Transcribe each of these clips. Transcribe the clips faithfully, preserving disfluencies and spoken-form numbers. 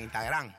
Instagram.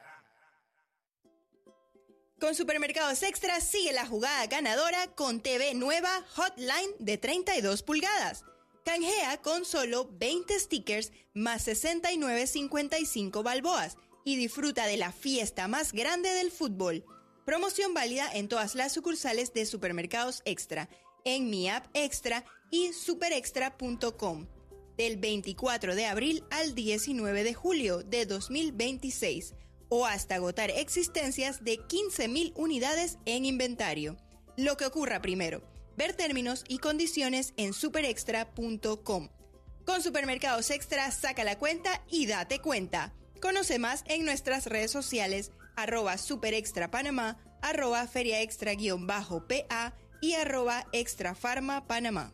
Con Supermercados Extra sigue la jugada ganadora con T V nueva Hotline de treinta y dos pulgadas. Canjea con solo veinte stickers más sesenta y nueve cincuenta y cinco balboas y disfruta de la fiesta más grande del fútbol. Promoción válida en todas las sucursales de Supermercados Extra, en Mi App Extra y superextra punto com. Del veinticuatro de abril al diecinueve de julio de dos mil veintiséis. O hasta agotar existencias de quince mil unidades en inventario. Lo que ocurra primero. Ver términos y condiciones en superextra punto com. Con Supermercados Extra, saca la cuenta y date cuenta. Conoce más en nuestras redes sociales, arroba superextrapanamá, arroba feriaextra-pa y arroba extrafarmapanamá.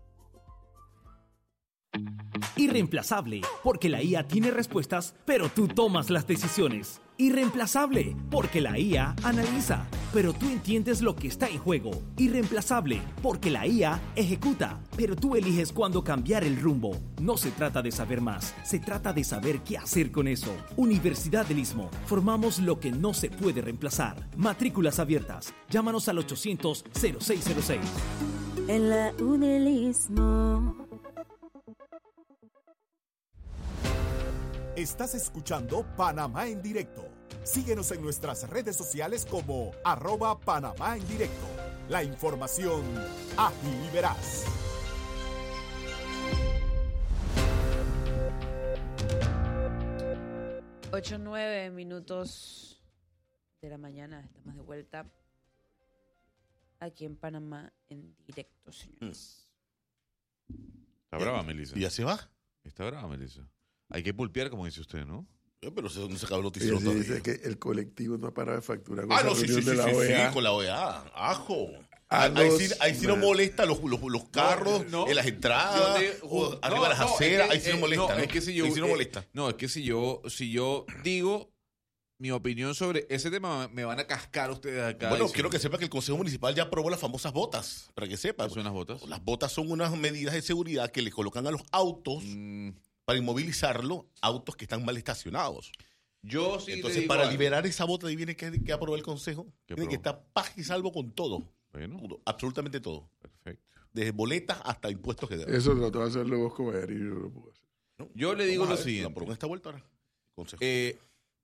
Irreemplazable, porque la I A tiene respuestas, pero tú tomas las decisiones. Irreemplazable, porque la I A analiza, pero tú entiendes lo que está en juego. Irreemplazable, porque la I A ejecuta, pero tú eliges cuándo cambiar el rumbo. No se trata de saber más, se trata de saber qué hacer con eso. Universidad del Istmo, formamos lo que no se puede reemplazar. Matrículas abiertas, llámanos al ochocientos cero seis cero seis. En la U del Istmo. Estás escuchando Panamá en Directo. Síguenos en nuestras redes sociales como arroba Panamá en Directo. La información ágil y veraz. Ocho, nueve minutos de la mañana. Estamos de vuelta aquí en Panamá en Directo, señores. Está brava, Melissa. ¿Y ya se va? Está brava, Melissa. Hay que pulpear, como dice usted, ¿no? Eh, pero se, no se acabó el noticiero sí, todavía. Dice que el colectivo no ha parado de facturar. Ah, no, sí, sí, sí, de la sí, O E A. sí, con la O E A. Ajo. A ahí los, sí, ahí sí no molesta los, los, los carros, no, no, en las entradas, de, o no, arriba de las no, aceras, es que, ahí sí no eh, molesta. No, ¿no? es que si yo, ahí sí no eh, molesta. No, es que si yo, si yo digo mi opinión sobre ese tema, me van a cascar ustedes acá. Bueno, diciendo. quiero que sepa que el Consejo Municipal ya aprobó las famosas botas, para que sepa. ¿Qué son las botas? Las botas son unas medidas de seguridad que le colocan a los autos Mm, para inmovilizarlo, autos que están mal estacionados. yo sí Entonces, le digo para algo. liberar esa bota, ahí viene que, que aprobó el Consejo. ¿Qué Tiene que aprobó? estar paz y salvo con todo. Bueno, Todo, absolutamente todo. perfecto. Desde boletas hasta impuestos que deben. Eso trató de hacerlo vos como Ari, yo no lo puedo hacer. ¿No? Yo le digo Vamos a lo ver, siguiente. la aprobó en esta vuelta ahora. Consejo. Eh,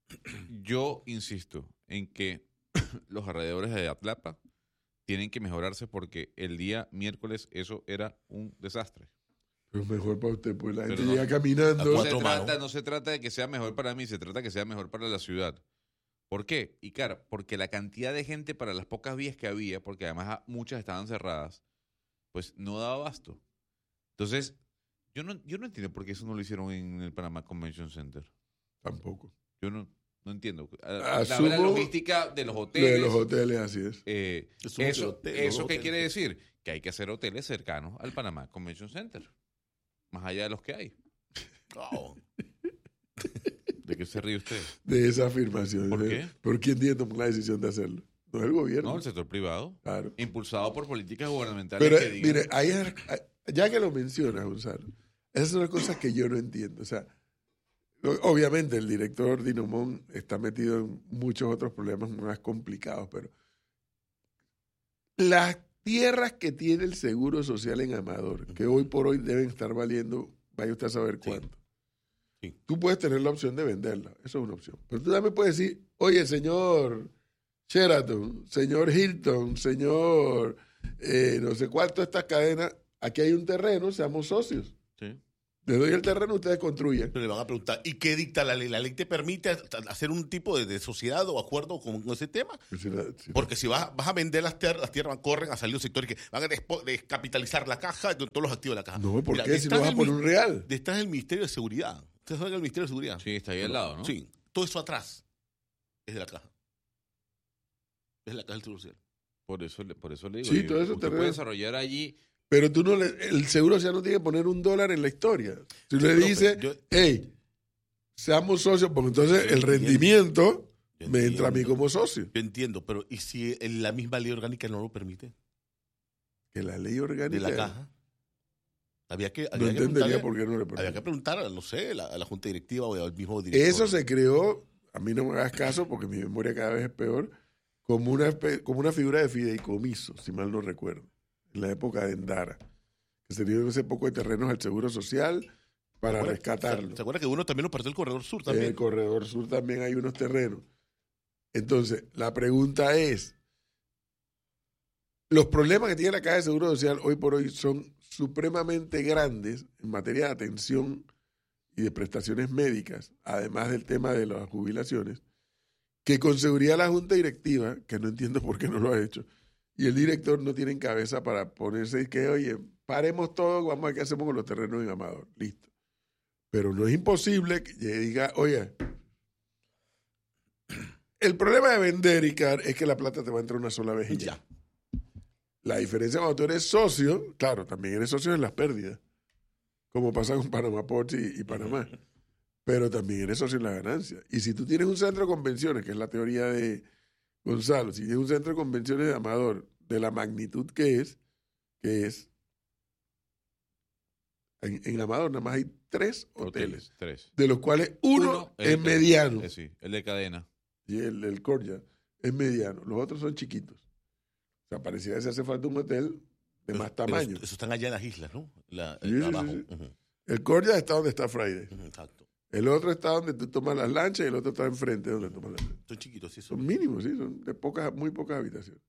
yo insisto en que los alrededores de Atlapa tienen que mejorarse porque el día miércoles eso era un desastre. Pero mejor para usted, pues la gente Pero no- llega caminando. No se, Cuatro trata, manos. no se trata de que sea mejor para mí, se trata de que sea mejor para la ciudad. ¿Por qué? Y claro, porque la cantidad de gente para las pocas vías que había, porque además ah, muchas estaban cerradas, pues no daba abasto. Entonces, yo no, yo no entiendo por qué eso no lo hicieron en el Panamá Convention Center. Tampoco. Yo no, no entiendo. La, Asumo la logística de los Lo hoteles. de los hoteles, así es. eh, Asumo que eso, hotel- los ¿eso qué hoteles. quiere decir? Que hay que hacer hoteles cercanos al Panamá Convention Center. Más allá de los que hay. Oh. ¿De qué se ríe usted? De esa afirmación. ¿Por ¿eh? qué? ¿Por quién tiene que tomar la decisión de hacerlo? No es el gobierno. No, el sector privado. Claro. Impulsado por políticas gubernamentales Pero, que digan... mire, ahí es- ya que lo mencionas, Gonzalo, esas son las cosas que yo no entiendo. O sea, lo- obviamente el director Dinomón está metido en muchos otros problemas más complicados, pero las tierras que tiene el Seguro Social en Amador, que hoy por hoy deben estar valiendo, vaya usted a saber Sí. cuánto. Sí. Tú puedes tener la opción de venderla, eso es una opción. Pero tú también puedes decir, oye, señor Sheraton, señor Hilton, señor, eh, no sé cuánto esta cadena, aquí hay un terreno, seamos socios. Sí. Les doy el terreno, ustedes construyen. Pero le van a preguntar, ¿y qué dicta la ley? ¿La ley te permite hacer un tipo de, de sociedad o acuerdo con, con ese tema? Pues si la- si- Porque si vas, vas a vender las tierras, las tierras corren a salir los sectores que van a despo- descapitalizar la caja, todos los activos de la caja. No, ¿por Mira, qué? Si detrás no vas a del poner mi- un real. Detrás del Ministerio de Seguridad. ¿Ustedes saben que el Ministerio de Seguridad? Sí, está ahí al lado, ¿no? Sí. Todo eso atrás es de la caja. Es de la caja del Seguro Social. Por eso, le- por eso le digo. Sí, yo, todo eso usted te puede re- desarrollar allí... Pero tú no le, el Seguro Social no tiene que poner un dólar en la historia. Si le pero, dice, pero yo- hey, seamos socios, porque entonces Yo el entiendo. rendimiento Yo me entra a mí entiendo. como socio. Yo entiendo, pero ¿y si en la misma ley orgánica no lo permite? Que la ley orgánica De la caja. Había que, no había que entendería preguntarle- por qué no le Había que permite. preguntar, no sé, a la, a la Junta Directiva o al mismo director. Eso se creó, a mí no me hagas caso porque mi memoria cada vez es peor, como una, espe- como una figura de fideicomiso, si mal no recuerdo, en la época de Endara, que se dieron ese poco de terrenos al Seguro Social para rescatarlo. ¿Se acuerda que uno también lo partió el Corredor Sur En también? el Corredor Sur también hay unos terrenos. Entonces, la pregunta es, los problemas que tiene la Caja de Seguro Social hoy por hoy son supremamente grandes en materia de atención y de prestaciones médicas, además del tema de las jubilaciones, que con seguridad la Junta Directiva, que no entiendo por qué no lo ha hecho, y el director no tienen cabeza para ponerse y que, oye, paremos todo, vamos a ver qué hacemos con los terrenos en Amador. Listo. Pero no es imposible que diga, oye, el problema de vender, Icar, es que la plata te va a entrar una sola vez y ya. La diferencia cuando tú eres socio, claro, también eres socio en las pérdidas, como pasa con Panamá Ports y, y Panamá, pero también eres socio en la ganancia. Y si tú tienes un centro de convenciones, que es la teoría de Gonzalo, si tienes un centro de convenciones de Amador, de la magnitud que es, que es, en, en Amador nada más hay tres hoteles, Hoteles, tres. de los cuales uno, Uno, el es de- mediano, eh, sí, el de cadena. y el, el Courtyard es mediano, los otros son chiquitos. O sea, parecía que se hace falta un hotel de Pero- más pero tamaño. Eso están allá en las islas, ¿no? La, Sí, sí, abajo. sí. Ujú, El Courtyard está donde está Friday. ujú, exacto. El otro está donde tú tomas las lanchas y el otro está enfrente donde tomas las lanchas. Son chiquitos, sí. Son Son mínimos, sí, son de pocas, muy pocas habitaciones.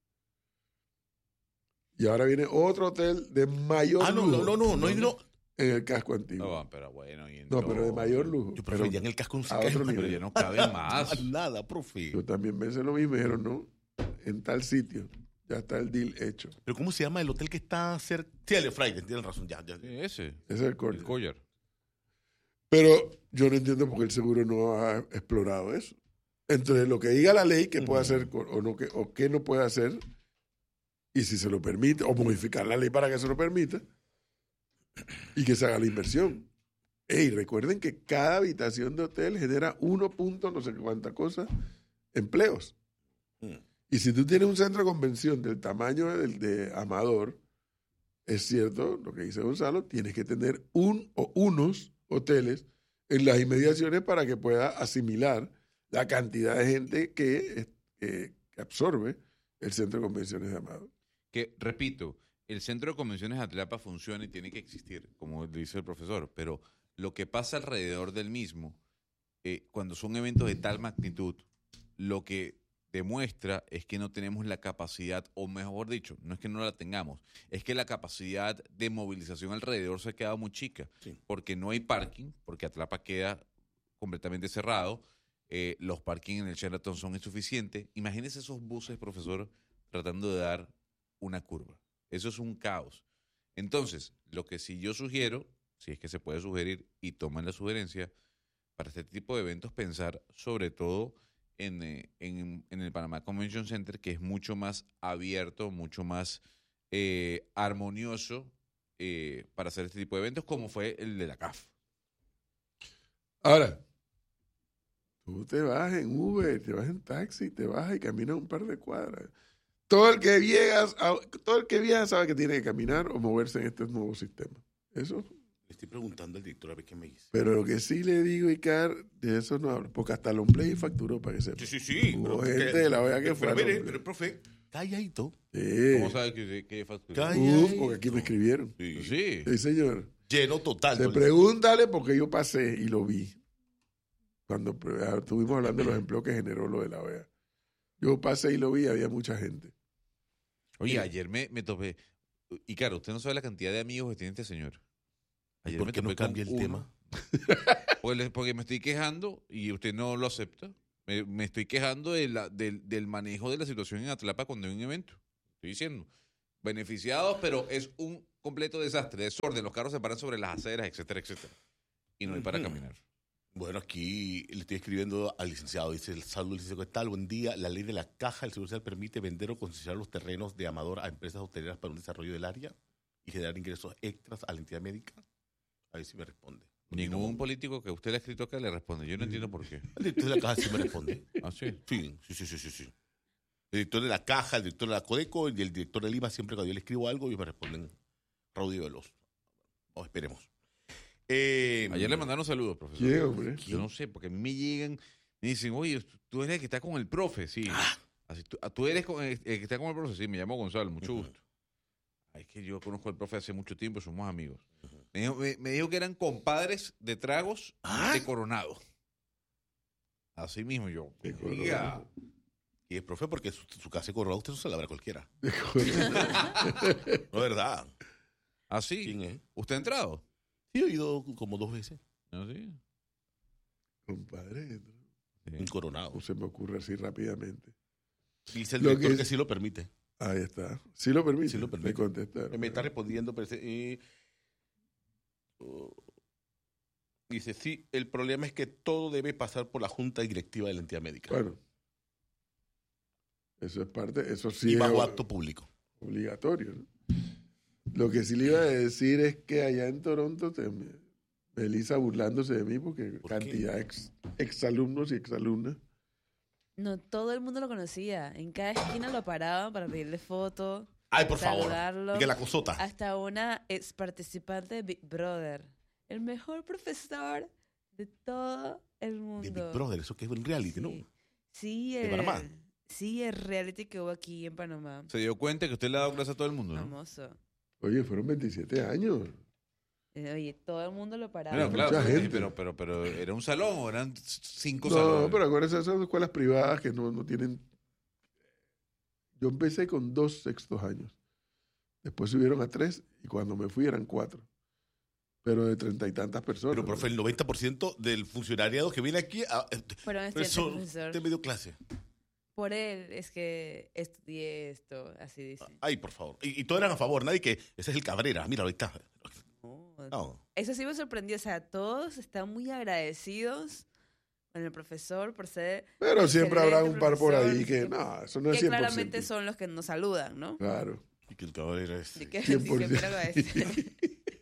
Y ahora viene otro hotel de mayor Ah, no, lujo. no, no, no, no, hay no. En el casco antiguo. No, pero bueno. y No, pero de mayor lujo. Yo Pero prefería en el casco un a otro Pero nivel. ya no cabe más. Nada, profe. Yo también pensé lo mismo, me dijeron, no, en tal sitio ya está el deal hecho. Pero ¿cómo se llama el hotel que está cerca? Sí, el de Friday, tienen razón, ya, ya. Sí, ese. Ese es el El Courtyard. collar. Pero yo no entiendo por qué el seguro no ha explorado eso. Entonces, lo que diga la ley que puede hacer con- o no que o qué no puede hacer, y si se lo permite, o modificar la ley para que se lo permita, y que se haga la inversión. Ey, recuerden que cada habitación de hotel genera uno punto no sé cuánta cosa, empleos. Mm. Y si tú tienes un centro de convención del tamaño del de Amador, es cierto lo que dice Gonzalo, tienes que tener un o unos hoteles en las inmediaciones para que pueda asimilar la cantidad de gente que, eh, que absorbe el centro de convenciones de Amador. Que, repito, el centro de convenciones de Atlapa funciona y tiene que existir, como dice el profesor, pero lo que pasa alrededor del mismo, eh, cuando son eventos de tal magnitud, lo que demuestra es que no tenemos la capacidad, o mejor dicho, no es que no la tengamos, es que la capacidad de movilización alrededor se ha quedado muy chica, Sí. porque no hay parking, porque Atlapa queda completamente cerrado, eh, los parking en el Sheraton son insuficientes. Imagínense esos buses, profesor, tratando de dar una curva. Eso es un caos. Entonces, lo que sí yo sugiero, si es que se puede sugerir y toman la sugerencia, para este tipo de eventos pensar sobre todo en, eh, en, en el Panamá Convention Center, que es mucho más abierto, mucho más eh, armonioso eh, para hacer este tipo de eventos, como fue el de la C A F. Ahora, tú te vas en Uber, te vas en taxi, te vas y caminas un par de cuadras. Todo el que viaja, todo el que viaja sabe que tiene que caminar o moverse en este nuevo sistema. Eso. Le estoy preguntando al director a ver qué me dice. Pero lo que sí le digo, Icar, de eso no hablo, porque hasta Lomplay facturó para que sepa. Sí, sí, sí. Hubo pero- gente de la O E A que pero- fue Pero, a mire, Lomplay. pero, profe, calladito. Sí. ¿Cómo sabe que, que facturó? Calla. Uh, porque aquí me escribieron. Sí. Sí. Sí, señor. Lleno total. Se Entonces, pregúntale porque yo pasé y lo vi. Cuando pre- ah, estuvimos hablando de los empleos que generó lo de la O E A. Yo pasé y lo vi, había mucha gente. Oye, ayer me, me topé. Y claro, usted no sabe la cantidad de amigos que tiene este señor. Ayer ¿Por me qué no topé con cambia el uno, tema? Porque, le- porque me estoy quejando y usted no lo acepta. Me, me estoy quejando de la, del, del manejo de la situación en Atlapa cuando hay un evento. Estoy diciendo. Beneficiados, pero es un completo desastre, desorden. Los carros se paran sobre las aceras, etcétera, etcétera. Y no hay para Ujú. caminar. Bueno, aquí le estoy escribiendo al licenciado. Dice, el saludo, licenciado, ¿qué tal? Buen día. La ley de la caja del Seguro Social permite vender o concesionar los terrenos de Amador a empresas hoteleras para un desarrollo del área y generar ingresos extras a la entidad médica. A ver si me responde. Ningún político que usted le ha escrito acá le responde. Yo no entiendo por qué. El director de la caja sí me responde. ¿Ah, sí? Sí, sí, sí, sí, sí, sí. El director de la caja, el director de la Codeco y el director de Lima, siempre cuando yo le escribo algo, ellos me responden Raudy Veloz. O esperemos. Eh, Ayer le mandaron saludos, profesor. ¿Quién, hombre? Yo no sé, porque a mí me llegan Y dicen, oye, tú eres el que está con el profe, sí. Ah. Así, tú, tú eres con el, el que está con el profe, sí, me llamo Gonzalo, mucho Ujú. gusto. Ay, es que yo conozco al profe hace mucho tiempo, somos amigos. Me dijo, me, me dijo que eran compadres de tragos Ah. de Coronado. Así mismo yo. De Oiga, Coronado. Y el profe, porque su, su casa de Coronado usted no se la habrá cualquiera. No, verdad. así. ¿Quién es? ¿Usted ha entrado? Sí, he ido como dos veces. ¿No? Sí. Compadre, Sí. En Coronado. no se me ocurre así rápidamente. Dice el Lo director que que, es- sí lo permite. Ahí está. Sí lo permite. Sí lo permite. Me contestaron. Me está respondiendo, pero dice, eh, oh, dice, sí, el problema es que todo debe pasar por la junta directiva de la entidad médica. Bueno. Eso es parte, eso sí y es bajo o- acto público. obligatorio, ¿no? Lo que sí le iba a decir es que allá en Toronto, te, Melissa burlándose de mí porque ¿Por cantidad de ex, exalumnos y exalumnas. No, todo el mundo lo conocía. En cada esquina lo paraban para pedirle foto. Ay, por favor. Saludarlo. Y que la cosota. Hasta una ex participante de Big Brother. El mejor profesor de todo el mundo. De Big Brother, eso que es un reality, Sí. ¿no? Sí, ¿De el, Panamá? sí, el reality que hubo aquí en Panamá. Se dio cuenta que usted le ha dado clase a todo el mundo, ¿no? Famoso. Oye, fueron veintisiete años. Eh, Oye, todo el mundo lo paraba. Bueno, Mucha claro, sí, gente. pero, pero, pero ¿era un salón o eran cinco No, salones? pero acuérdense, son escuelas privadas que no, no tienen... Yo empecé con dos sextos años. Después subieron a tres y cuando me fui eran cuatro. Pero de treinta y tantas personas. Pero, profe, el noventa por ciento del funcionariado que viene aquí, a, Fueron estudiantes, profesor, profesor. usted me dio clase. Por él es que estudié esto, así dice. Ay, por favor. Y, y todos eran a favor, nadie que... Ese es el Cabrera, mira, ahí está. No, No. Eso sí me sorprendió. O sea, todos están muy agradecidos con el profesor por ser. Pero siempre habrá excelente un par por profesor, ahí que que- no, eso no es que cien por ciento. claramente son los que nos saludan, ¿no? Claro. Y que el Cabrera es... Así que, cien sí, por siempre ciento. agradecer.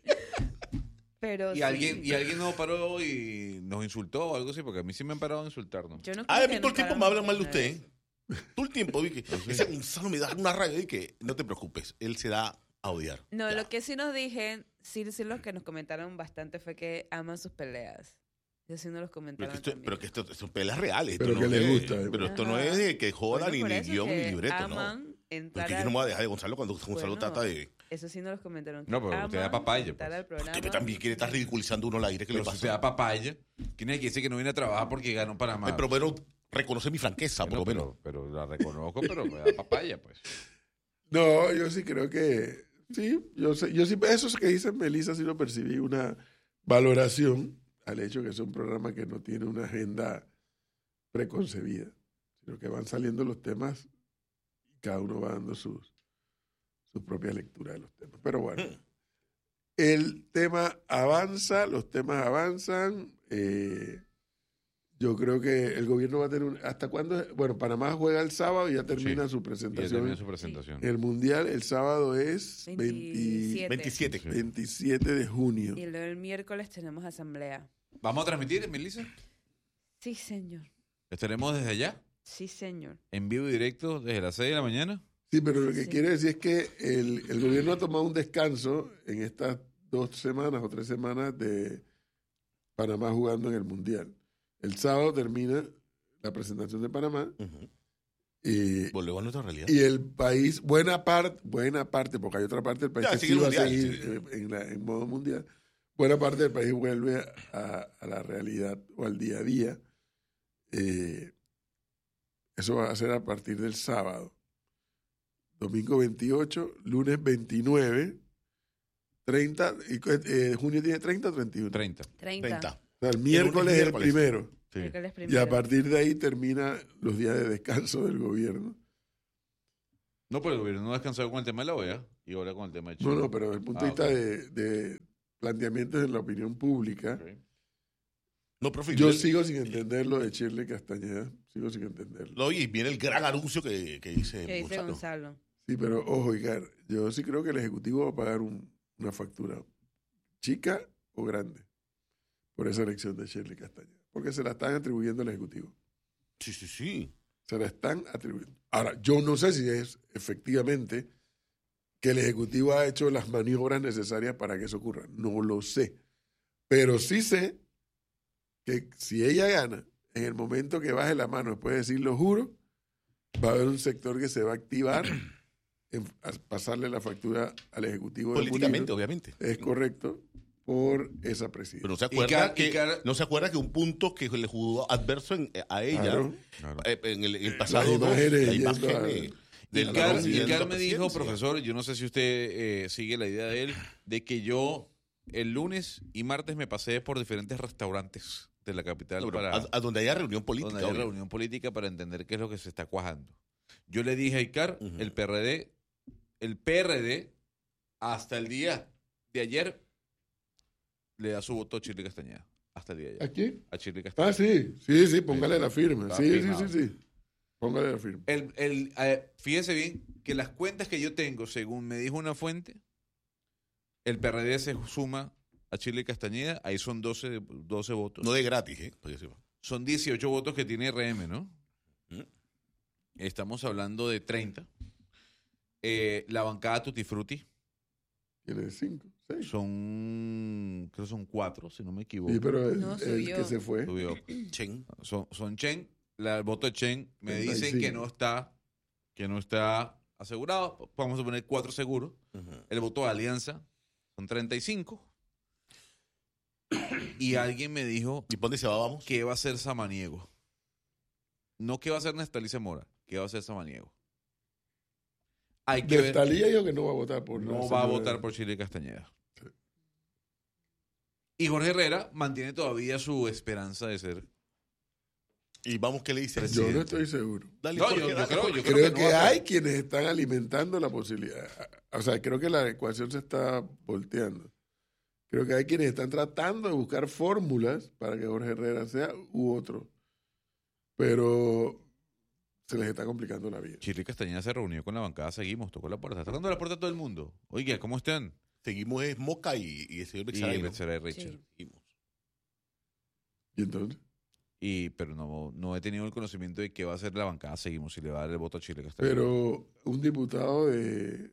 Pero Y sí, alguien, y alguien nos paró y nos insultó o algo así, porque a mí sí me han parado a insultarnos. yo no Ah, creo a mí que todo el tiempo nos me hablan pararon mal de una usted. vez. ¿eh? Todo el tiempo, vi que ese Gonzalo me da una rabia y que no te preocupes, él se da a odiar. No, Ya. lo que sí nos dije, sí, sí, los que nos comentaron bastante fue que aman sus peleas. Eso sí nos los Pero comentaron que esto, también. pero que esto son pelas reales. Pero esto que no les es- gusta, eh. Pero esto no Ajá. es de que joda Bueno, ni, por ni eso guión que ni libreto, ¿no? aman entrar Porque yo al- no me voy a dejar de Gonzalo cuando Gonzalo Bueno, trata de... Eso sí nos los comentaron. que No, pero usted da aman papaya, entrar pues. al programa. Usted también quiere estar ridiculizando uno al aire. ¿Qué Pero le si usted pasa? da papaya, ¿quién es el que dice que no viene a trabajar porque ganó Panamá? Ay, pero bueno, reconoce mi franqueza, Bueno, por lo menos. pero, pero la reconozco, pero me da papaya, pues. No, yo sí creo que sí, yo sé, yo sí, eso que dice Melissa sí lo percibí, una valoración al hecho que es un programa que no tiene una agenda preconcebida, sino que van saliendo los temas y cada uno va dando sus, su propia lectura de los temas. Pero bueno, el tema avanza, los temas avanzan. eh, yo creo que el gobierno va a tener un, ¿hasta cuándo? Bueno, Panamá juega el sábado y ya termina Sí. su Y ya presentación. termina su presentación. El mundial el sábado es veintisiete. veintisiete. Sí. veintisiete de junio. Y luego el miércoles tenemos asamblea. ¿Vamos a transmitir, Melissa? Sí, señor. ¿Estaremos desde allá? Sí, señor. ¿En vivo y directo desde las seis de la mañana? Sí, pero lo que Sí. quiere decir es que el, el gobierno ha tomado un descanso en estas dos semanas o tres semanas de Panamá jugando en el mundial. El sábado termina la presentación de Panamá Ujú. y, Volvemos a nuestra realidad. y el país, buena parte, buena parte, porque hay otra parte del país Ya, que sigue sí el va a mundial, seguir sí. eh, en, la- en modo mundial, buena parte del país vuelve a, a la realidad o al día a día. Eh, eso va a ser a partir del sábado. Domingo veintiocho, lunes veintinueve, treinta, y, eh, junio tiene treinta o treinta y uno. treinta. treinta. treinta. O sea, el miércoles es el miércoles. primero. Sí. Miércoles Y primero. a partir de ahí termina los días de descanso del gobierno. No, pero el gobierno no ha descansado con el tema de la O E A y ahora con el tema de Chile. No, no, pero desde el punto Ah, de vista ok. de, de planteamientos en la opinión pública, Ok. No, profe, yo viene- sigo sin entender lo de Shirley Castañeda. Sigo sin entenderlo. No, y viene el gran anuncio que, que dice, ¿Qué dice Gonzalo. Gonzalo? Sí, pero ojo, Icar, yo sí creo que el Ejecutivo va a pagar un- una factura chica o grande por esa elección de Shirley Castañeda. Porque se la están atribuyendo al Ejecutivo. Sí, sí, sí. Se la están atribuyendo. Ahora, yo no sé si es efectivamente que el Ejecutivo ha hecho las maniobras necesarias para que eso ocurra. No lo sé. Pero sí sé que si ella gana, en el momento que baje la mano después de decir lo juro, va a haber un sector que se va a activar en a pasarle la factura al Ejecutivo de Políticamente, Mulino. obviamente. Es correcto, por esa presidencia. Pero no se Y acuerda, Car- y que, Car- no se acuerda que un punto que le jugó adverso en- a ella, Claro. Claro. eh, en el, en el pasado, Las dos, imágenes la yendo imagen a- eh, Y de la Car, y presidencia. Car me dijo, presidencia. profesor, yo no sé si usted eh, sigue la idea de él, de que yo el lunes y martes me pasé por diferentes restaurantes de la capital No, pero para a, a donde haya reunión política. donde hay obvio. reunión política para entender qué es lo que se está cuajando. Yo le dije a Icar, Ujú. el P R D, el P R D, hasta el día de ayer, le da su voto a Shirley Castañeda. Hasta el día de ayer. ¿A quién? A Shirley Castañeda. Ah, sí, sí, sí, póngale la firma. Está Sí, sí, firmado. sí, sí. Póngale la firma. El, el, eh, fíjese bien que las cuentas que yo tengo, según me dijo una fuente, el P R D se suma a Shirley Castañeda, ahí son doce, doce votos. No de gratis, ¿eh? Para que sepa. Son dieciocho votos que tiene R M, ¿no? Ujú. Estamos hablando de treinta. Eh, la bancada Tutti Frutti Tiene cinco, seis. son, creo que son cuatro, si no me equivoco. Sí, pero el, No, el subió. que se fue. Subió. Chen. Son, son Chen. La, el voto de Chen me treinta y dicen cinco. que no está, que no está asegurado. Vamos a poner cuatro seguros. Ujú. El voto de Alianza son treinta y cinco. Y alguien me dijo ¿Y por dónde se va, vamos? que va a ser Samaniego. No que va a ser Nestalicia Mora, que va a ser Samaniego. Hay que ver. Neftalí dijo que no va a votar por la No va a señora- votar por Shirley Castañeda. Sí. Y Jorge Herrera mantiene todavía su esperanza de ser. Y vamos, ¿qué le dice? Yo no estoy seguro. Dale, No, Jorge, yo- yo dale, creo- Jorge. yo Creo, creo que que, no va a ser. hay quienes están alimentando la posibilidad. O sea, creo que la ecuación se está volteando. Creo que hay quienes están tratando de buscar fórmulas para que Jorge Herrera sea u otro. Pero se les está complicando la vida. Shirley Castañeda se reunió con la bancada, seguimos, tocó la puerta. Está tocando la puerta a todo el mundo. Oiga, ¿cómo están? Seguimos es Moca y, y el señor Y Betsaray, ¿no? Betsaray Richard. Sí. Seguimos. ¿Y entonces? Y, pero no, no he tenido el conocimiento de qué va a hacer la bancada. Seguimos, si le va a dar el voto a Shirley Castañeda. Pero un diputado de,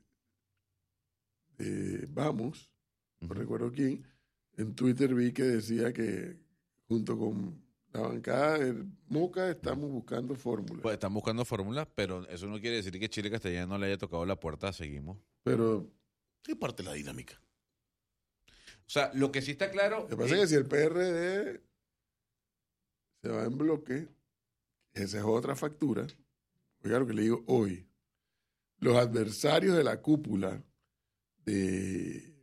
de Vamos, no Ujú. recuerdo quién, en Twitter vi que decía que junto con la bancada del Moca estamos buscando fórmulas. Pues están buscando fórmulas, pero eso no quiere decir que Shirley Castañeda no le haya tocado la puerta. Seguimos. Pero ¿Qué parte de la dinámica? O sea, lo que sí está claro. lo que pasa es que si el P R D se va en bloque, esa es otra factura. Oiga lo que le digo hoy. Los adversarios de la cúpula de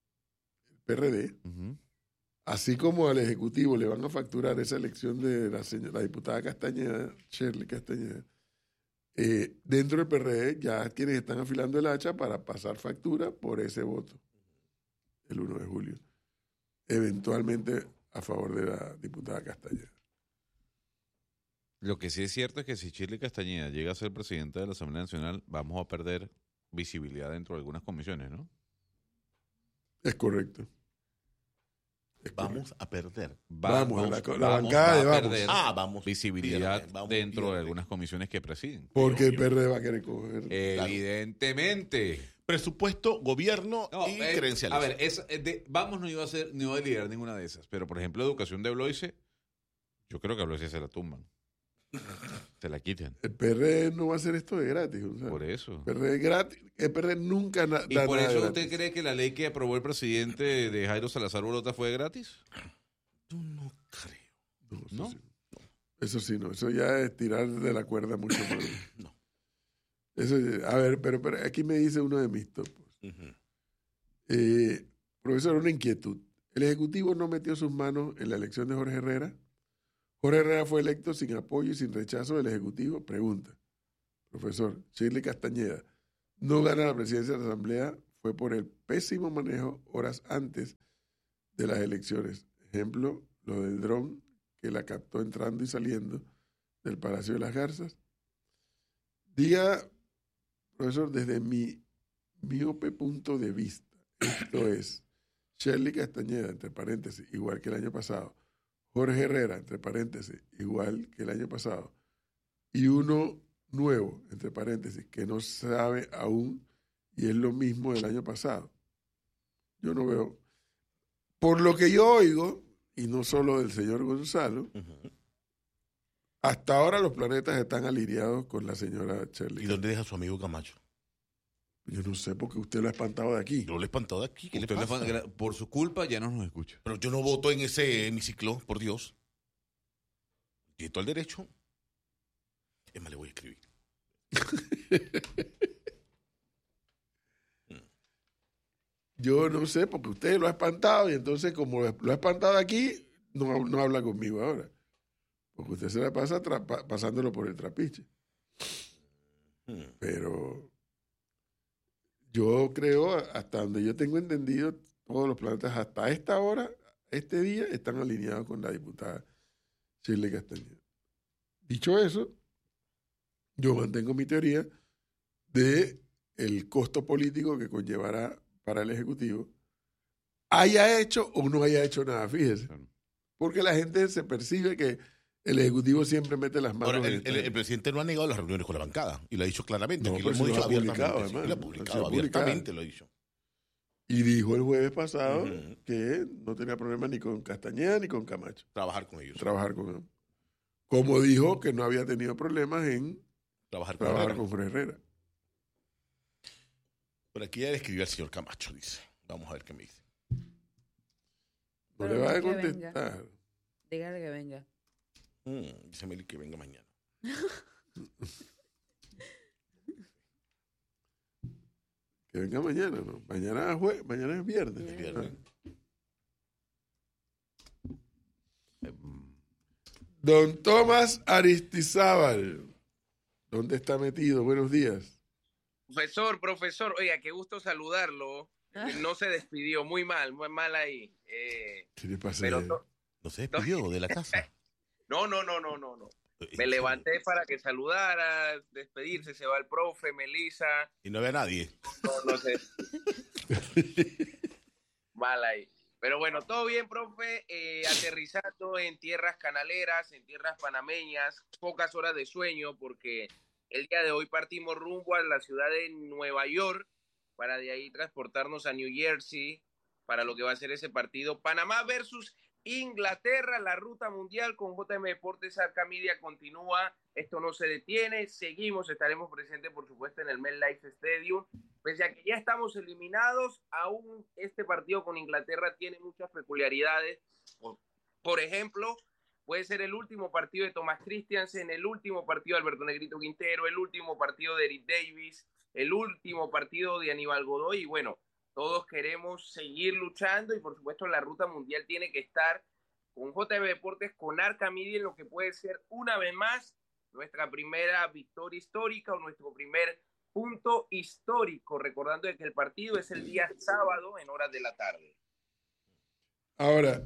P R D, Ujú. así como al Ejecutivo le van a facturar esa elección de la, señora, la diputada Castañeda, Shirley Castañeda, eh, dentro del P R D ya quienes están afilando el hacha para pasar factura por ese voto el uno de julio, eventualmente a favor de la diputada Castañeda. Lo que sí es cierto es que si Shirley Castañeda llega a ser presidenta de la Asamblea Nacional, vamos a perder visibilidad dentro de algunas comisiones, ¿no? Es correcto. Es Vamos a perder. Va- Vamos, la- la vamos, bancada va de a Vamos. perder Ah, vamos. visibilidad Pídale, vamos, dentro de pídale. algunas comisiones que presiden. Porque el P R D va a querer coger. Evidentemente. Presupuesto, gobierno No, y eh, credenciales. A ver, esa- eh, de- Vamos no iba a ser, no iba a liderar ninguna de esas. Pero, por ejemplo, educación de Bloise, yo creo que a Bloise se la tumban. Se la quitan. El P R D no va a hacer esto de gratis. O sea, Por eso. el P R D es gratis. El P R D nunca na- ¿Y da por nada eso gratis. usted cree que la ley que aprobó el presidente de Jairo Salazar Bolota fue gratis? Yo no creo. No, eso, ¿No? Sí. Eso sí, no. Eso ya es tirar de la cuerda mucho más. No. Eso, a ver, pero, pero aquí me dice uno de mis topos. Ujú. Eh, profesor, una inquietud. ¿El Ejecutivo no metió sus manos en la elección de Jorge Herrera? ¿Jorge Herrera fue electo sin apoyo y sin rechazo del Ejecutivo? Pregunta. Profesor, Shirley Castañeda no gana la presidencia de la Asamblea, fue por el pésimo manejo horas antes de las elecciones. Ejemplo, lo del dron que la captó entrando y saliendo del Palacio de las Garzas. Diga, profesor, desde mi miope punto de vista, esto es Shirley Castañeda, entre paréntesis, igual que el año pasado, Jorge Herrera, entre paréntesis, igual que el año pasado, y uno nuevo, entre paréntesis, que no sabe aún y es lo mismo del año pasado. Yo no veo. Por lo que yo oigo, y no solo del señor Gonzalo, Ujú. hasta ahora los planetas están alineados con la señora Shirley. ¿Y dónde deja su amigo Camacho? Yo no sé, porque usted lo ha espantado de aquí. Yo lo he espantado de aquí. ¿Qué le Usted le pasa? fa- por su culpa ya no nos escucha. Pero yo no voto en ese hemiciclo, por Dios. Tiene todo el derecho. Es más, le voy a escribir. Yo no sé, porque usted lo ha espantado y entonces como lo ha espantado aquí, no, no habla conmigo ahora. Porque usted se la pasa tra- pa- pasándolo por el trapiche. Hmm. Pero yo creo, hasta donde yo tengo entendido, todos los planetas hasta esta hora, este día, están alineados con la diputada Shirley Castañeda. Dicho eso, yo mantengo mi teoría de el costo político que conllevará para el Ejecutivo, haya hecho o no haya hecho nada, fíjese. Porque la gente se percibe que el Ejecutivo siempre mete las manos Ahora, en el, el- el presidente no ha negado las reuniones con la bancada y lo ha dicho claramente. No, Aquí pero lo si hemos lo dicho ha publicado, abiertamente. sí, además, lo ha lo ha publicado, sido publicado. abiertamente lo ha dicho. Y dijo el jueves pasado Ujú. que no tenía problema ni con Castañeda ni con Camacho, Trabajar con ellos. trabajar con él. Como dijo que no había tenido problemas en Trabajar con trabajar Herrera. con Jorge Herrera. Por aquí ya le escribió al señor Camacho, dice. Vamos a ver qué me dice. No Pero le va a no que contestar. Dígale que venga. Mm, dice Meli que venga mañana. Que venga mañana, ¿no? Mañana, es jue- mañana es viernes. Es viernes. Don Tomás Aristizábal, ¿dónde está metido? Buenos días. Profesor, profesor, oiga, qué gusto saludarlo. No se despidió, muy mal, muy mal ahí. Eh, ¿Qué le pasa? pero a él? to- No se despidió de la casa. no, no, no, no, no, no. ¿En Me serio? levanté para que saludara, despedirse, se va el profe, Melissa, Y no había nadie. no, no sé. Mal ahí. Pero bueno, todo bien, profe, eh, aterrizando en tierras canaleras, en tierras panameñas, pocas horas de sueño porque el día de hoy partimos rumbo a la ciudad de Nueva York para de ahí transportarnos a New Jersey para lo que va a ser ese partido Panamá versus Inglaterra, la ruta mundial con J M Deportes. Arca Media continúa, esto no se detiene, seguimos, estaremos presentes por supuesto en el MetLife Stadium, pese a que ya estamos eliminados, aún este partido con Inglaterra tiene muchas peculiaridades. Por, por ejemplo, puede ser el último partido de Thomas Christiansen, el último partido de Alberto Negrito Quintero, el último partido de Eric Davis, el último partido de Aníbal Godoy, y bueno, todos queremos seguir luchando y por supuesto la ruta mundial tiene que estar con J M Deportes, con Arca Media, en lo que puede ser una vez más nuestra primera victoria histórica o nuestro primer punto histórico, recordando que el partido es el día sábado en horas de la tarde. Ahora,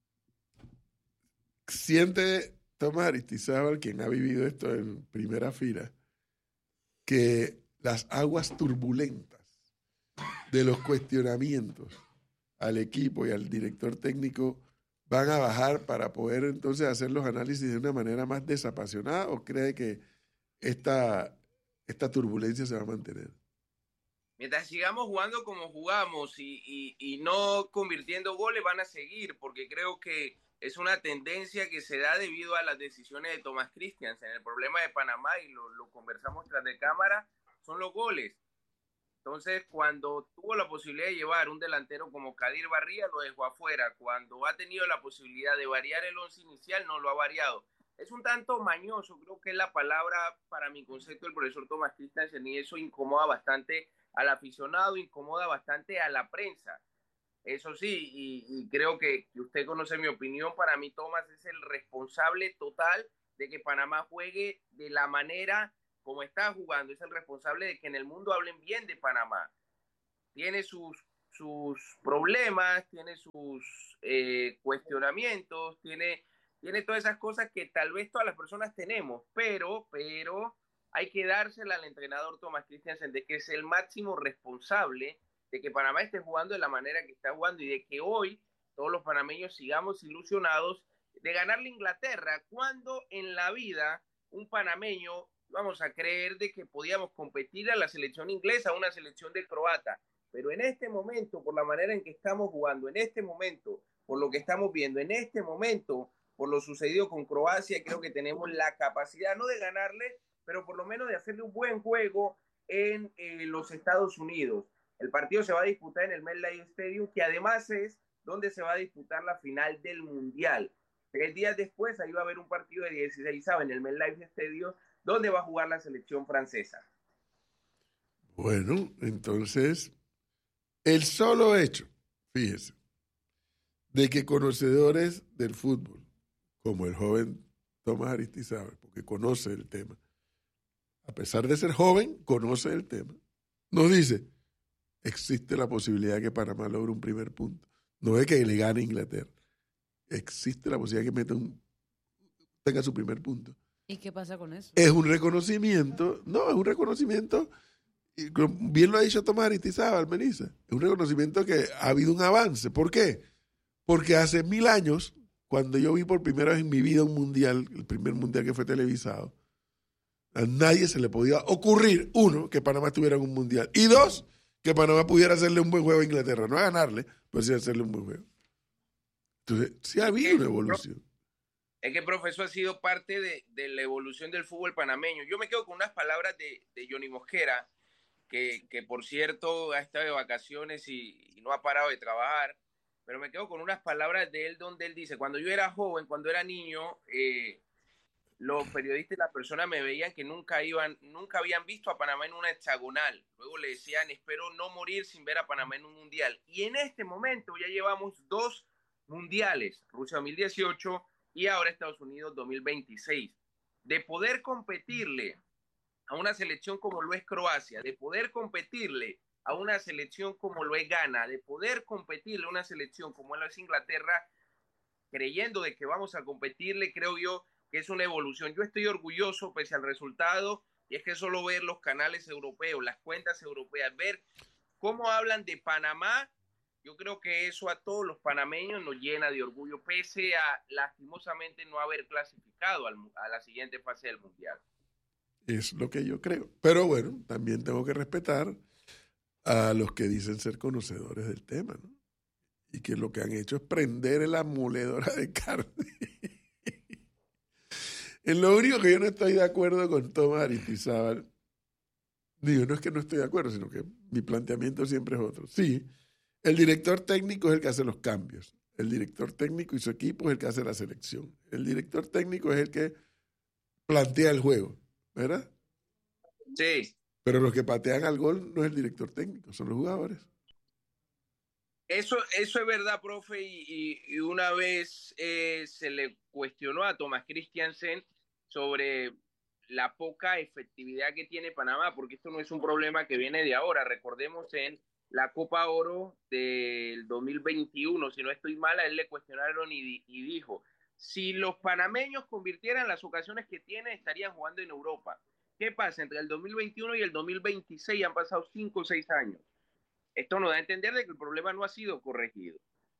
siente Tomás Aristizábal, quien ha vivido esto en primera fila, que las aguas turbulentas de los cuestionamientos al equipo y al director técnico van a bajar para poder entonces hacer los análisis de una manera más desapasionada, o cree que esta, esta turbulencia se va a mantener? Mientras sigamos jugando como jugamos y, y, y no convirtiendo goles, van a seguir, porque creo que es una tendencia que se da debido a las decisiones de Thomas Christiansen. El problema de Panamá, y lo, lo conversamos tras de cámara, son los goles. Entonces, cuando tuvo la posibilidad de llevar un delantero como Kadir Barría, lo dejó afuera. Cuando ha tenido la posibilidad de variar el once inicial, no lo ha variado. Es un tanto mañoso, creo que es la palabra para mi concepto del profesor Thomas Christiansen, y eso incomoda bastante al aficionado, incomoda bastante a la prensa. Eso sí, y, y creo que, que usted conoce mi opinión, para mí Thomas es el responsable total de que Panamá juegue de la manera como está jugando, es el responsable de que en el mundo hablen bien de Panamá. Tiene sus, sus problemas, tiene sus eh, cuestionamientos, tiene, tiene todas esas cosas que tal vez todas las personas tenemos, pero, pero hay que dársela al entrenador Thomas Christiansen de que es el máximo responsable de que Panamá esté jugando de la manera que está jugando y de que hoy todos los panameños sigamos ilusionados de ganarle a Inglaterra, cuando en la vida un panameño vamos a creer de que podíamos competir a la selección inglesa, a una selección de croata, pero en este momento, por la manera en que estamos jugando, en este momento, por lo que estamos viendo, en este momento, por lo sucedido con Croacia. Creo que tenemos la capacidad, no de ganarle, pero por lo menos de hacerle un buen juego en eh, los Estados Unidos. El partido se va a disputar en el MetLife Stadium, que además es donde se va a disputar la final del Mundial. Tres días después, ahí va a haber un partido de dieciséis en el MetLife Stadium, donde va a jugar la selección francesa. Bueno, entonces, el solo hecho, fíjese, de que conocedores del fútbol, como el joven Tomás Aristizábal, porque conoce el tema, a pesar de ser joven, conoce el tema, nos dice, existe la posibilidad de que Panamá logre un primer punto. No es que le gane a Inglaterra. Existe la posibilidad de que meta un, tenga su primer punto. ¿Y qué pasa con eso? Es un reconocimiento, no, es un reconocimiento, y bien lo ha dicho Tomás Aristizábal, Melissa, es un reconocimiento que ha habido un avance. ¿Por qué? Porque hace mil años, cuando yo vi por primera vez en mi vida un mundial, el primer mundial que fue televisado, a nadie se le podía ocurrir, uno, que Panamá tuviera un mundial, y dos, que Panamá pudiera hacerle un buen juego a Inglaterra, no a ganarle, pero sí a hacerle un buen juego. Entonces, sí ha habido una evolución. Es que el profesor ha sido parte de, de la evolución del fútbol panameño. Yo me quedo con unas palabras de, de Johnny Mosquera, que, que por cierto ha estado de vacaciones y, y no ha parado de trabajar, pero me quedo con unas palabras de él donde él dice, cuando yo era joven, cuando era niño, eh, los periodistas y las personas me veían que nunca iban, nunca habían visto a Panamá en una hexagonal. Luego le decían, espero no morir sin ver a Panamá en un mundial. Y en este momento ya llevamos dos mundiales, Rusia dos mil dieciocho y ahora Estados Unidos dos mil veintiséis. De poder competirle a una selección como lo es Croacia, de poder competirle a una selección como lo es Ghana, de poder competirle a una selección como lo es Inglaterra, creyendo de que vamos a competirle, creo yo que es una evolución. Yo estoy orgulloso pese al resultado, y es que solo ver los canales europeos, las cuentas europeas, ver cómo hablan de Panamá, yo creo que eso a todos los panameños nos llena de orgullo, pese a lastimosamente no haber clasificado al, a la siguiente fase del Mundial. Es lo que yo creo. Pero bueno, también tengo que respetar a los que dicen ser conocedores del tema, ¿no? Y que lo que han hecho es prender en la moledora de carne. En lo único que yo no estoy de acuerdo con Tomás Aristizábal, digo, no es que no estoy de acuerdo, sino que mi planteamiento siempre es otro. Sí, el director técnico es el que hace los cambios. El director técnico y su equipo es el que hace la selección. El director técnico es el que plantea el juego, ¿verdad? Sí. Pero los que patean al gol no es el director técnico, son los jugadores. Eso, eso es verdad, profe, y, y, y una vez eh, se le cuestionó a Thomas Christiansen sobre la poca efectividad que tiene Panamá, porque esto no es un problema que viene de ahora. Recordemos en la Copa Oro del dos mil veintiuno, si no estoy mal, a él le cuestionaron y, y dijo, si los panameños convirtieran las ocasiones que tienen, estarían jugando en Europa. ¿Qué pasa? Entre el dos mil veintiuno y el dos mil veintiséis han pasado cinco o seis años. Esto nos da a entender de que el problema no ha sido corregido.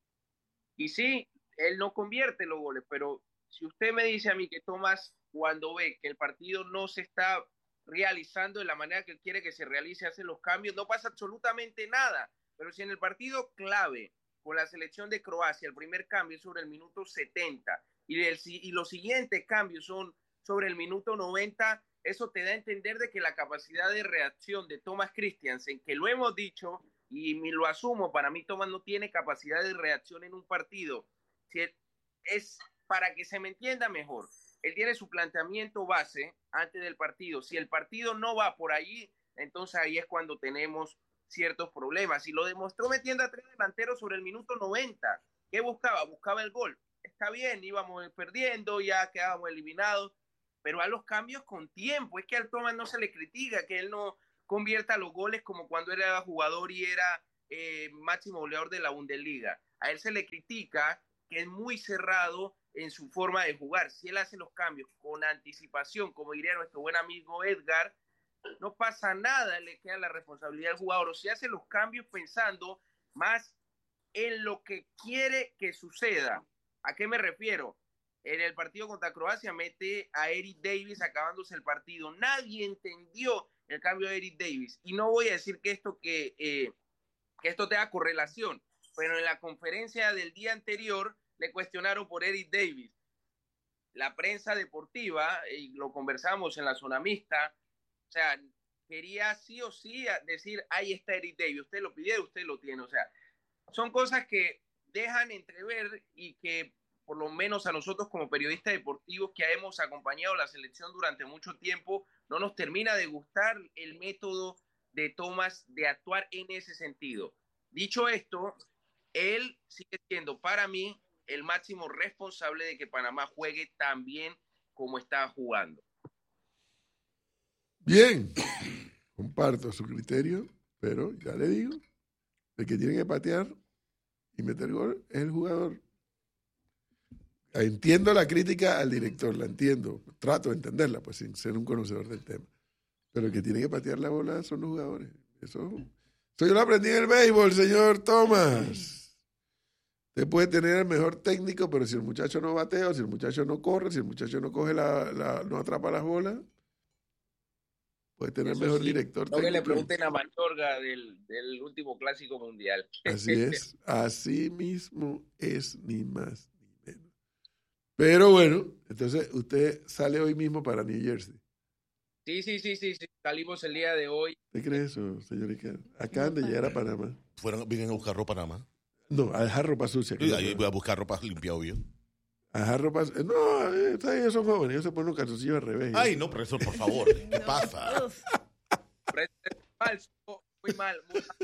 Y sí, él no convierte los goles, pero si usted me dice a mí que Tomás, cuando ve que el partido no se está realizando de la manera que él quiere que se realice, hace los cambios, no pasa absolutamente nada. Pero si en el partido clave con la selección de Croacia, el primer cambio es sobre el minuto setenta y, el, y los siguientes cambios son sobre el minuto noventa, eso te da a entender de que la capacidad de reacción de Thomas Christiansen, que lo hemos dicho, y me lo asumo, para mí Tomás no tiene capacidad de reacción en un partido. Si es para que se me entienda mejor, él tiene su planteamiento base antes del partido. Si el partido no va por ahí, entonces ahí es cuando tenemos ciertos problemas. Y lo demostró metiendo a tres delanteros sobre el minuto noventa. ¿Qué buscaba? Buscaba el gol. Está bien, íbamos perdiendo, ya quedábamos eliminados, pero a los cambios con tiempo. Es que al Tomás no se le critica, que él no convierta los goles como cuando era jugador y era eh, máximo goleador de la Bundesliga. A él se le critica que es muy cerrado en su forma de jugar. Si él hace los cambios con anticipación, como diría nuestro buen amigo Edgar, no pasa nada, le queda la responsabilidad al jugador. O si hace los cambios pensando más en lo que quiere que suceda. ¿A qué me refiero? En el partido contra Croacia mete a Eric Davis acabándose el partido. Nadie entendió el cambio de Eric Davis. Y no voy a decir que esto, que, eh, que esto tenga correlación, pero en la conferencia del día anterior le cuestionaron por Eric Davis. la prensa deportiva, y lo conversamos en la zona mixta, o sea, quería sí o sí decir, ahí está Eric Davis, usted lo pidió, usted lo tiene. O sea, son cosas que dejan entrever y que por lo menos a nosotros como periodistas deportivos que hemos acompañado la selección durante mucho tiempo, no nos termina de gustar el método de Thomas de actuar en ese sentido. Dicho esto, él sigue siendo para mí el máximo responsable de que Panamá juegue tan bien como está jugando. Bien, comparto su criterio, pero ya le digo, el que tiene que patear y meter gol es el jugador. Entiendo la crítica al director, la entiendo, trato de entenderla, pues sin ser un conocedor del tema. Pero el que tiene que patear la bola son los jugadores. Eso, eso yo lo aprendí en el béisbol, señor Thomas. Usted puede tener el mejor técnico, pero si el muchacho no batea, si el muchacho no corre, si el muchacho no coge la, la no atrapa las bolas, puede tener Eso mejor sí, director no técnico. que le pregunten a Mayorga del, del último clásico mundial. Así es, así mismo es, ni más ni menos. Pero bueno, entonces usted sale hoy mismo para New Jersey. Sí, sí, sí, sí, sí. Salimos el día de hoy. ¿Usted cree eso, señor Iker? Acaban de llegar a Panamá. Fueron, vienen a buscar ropa nada más. No, a dejar ropa sucia. Sí, ahí voy a buscar ropa limpia, obvio. A dejar ropa sucia. No, eh, ellos son jóvenes, ellos se ponen un calzoncillo al revés. Ay, no, profesor, por favor. ¿Qué No. pasa? Uf. Falso, muy mal, muy mal.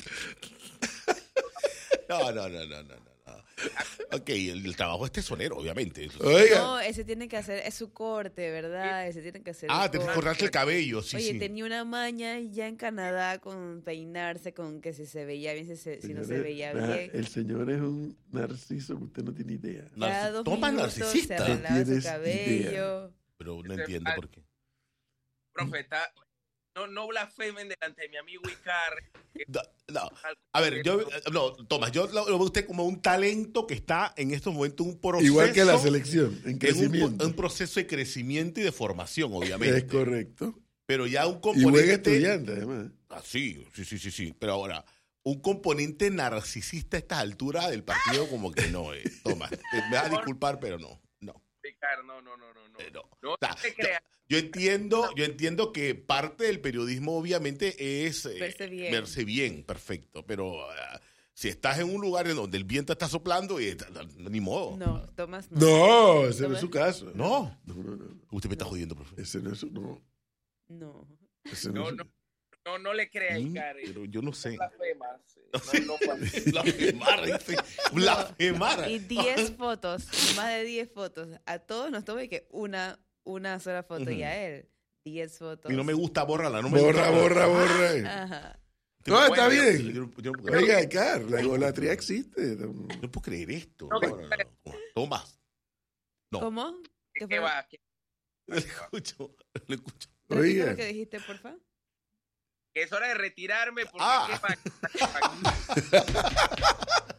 No, no, no, no, no, no. Ok, el, el trabajo es tesonero, obviamente. Eso sí. Oiga, No, ese tiene que hacer, es su corte, ¿verdad? Ese tiene que hacer. Ah, el tienes que corte. cortarte el cabello, sí, Oye, sí. tenía una maña ya en Canadá con peinarse, con que si se veía bien, si, se- si no se señores, veía vea, bien. el señor es un narciso que usted no tiene idea. Cada Narcis- dos Toma minutos se narcisista. arreglaba su Tienes cabello. Pero no entiendo por qué. Profeta, no, no blasfemen delante de mi amigo Icar. No, no. A ver, yo, no, Tomás, yo lo, lo veo a usted como un talento que está en estos momentos un proceso. Igual que la selección, en en un, crecimiento. un proceso de crecimiento y de formación, obviamente. Es correcto. Pero ya un Y componente. buen estudiante, además. Ah, sí, sí, sí, sí, sí. Pero ahora, un componente narcisista a estas alturas del partido, como que no, eh, Tomás. Me vas a disculpar, pero no. No. Icar, no, no, no, no. no. eh, no. No O sea, te yo, creas. yo entiendo, yo entiendo que parte del periodismo, obviamente, es eh, Verse bien. verse bien, perfecto. Pero ah, si estás en un lugar en donde el viento está soplando, eh, ni modo. No, Tomás no. No, ese no es su caso. No. No, no, no. Usted me está jodiendo, profe. Ese no es su. No, No. ese no, No, es su- no. No, no le creas, Mm, Icar. Pero yo no sé. Blasfemas. No, no, no. Blasfemar, dice. Blasfemar. Y diez fotos, más de diez fotos. A todos nos toma y que una, una sola foto y a él diez fotos. Y no me gusta, bórrala. No me Borra, gusta. borra, borra. Ajá. No, está Bueno, bien. Yo, no- yo no puedo- Oiga, Icar, la egolatría existe. yo no puedo creer esto. No, No, no, no, no. Tomás. No. ¿Cómo? ¿Qué ¿Qué fue? va? ¿Qué- Le escucho. Le escucho. Repite Oiga. lo que dijiste, porfa. Que es hora de retirarme porque Ah. ¿qué va?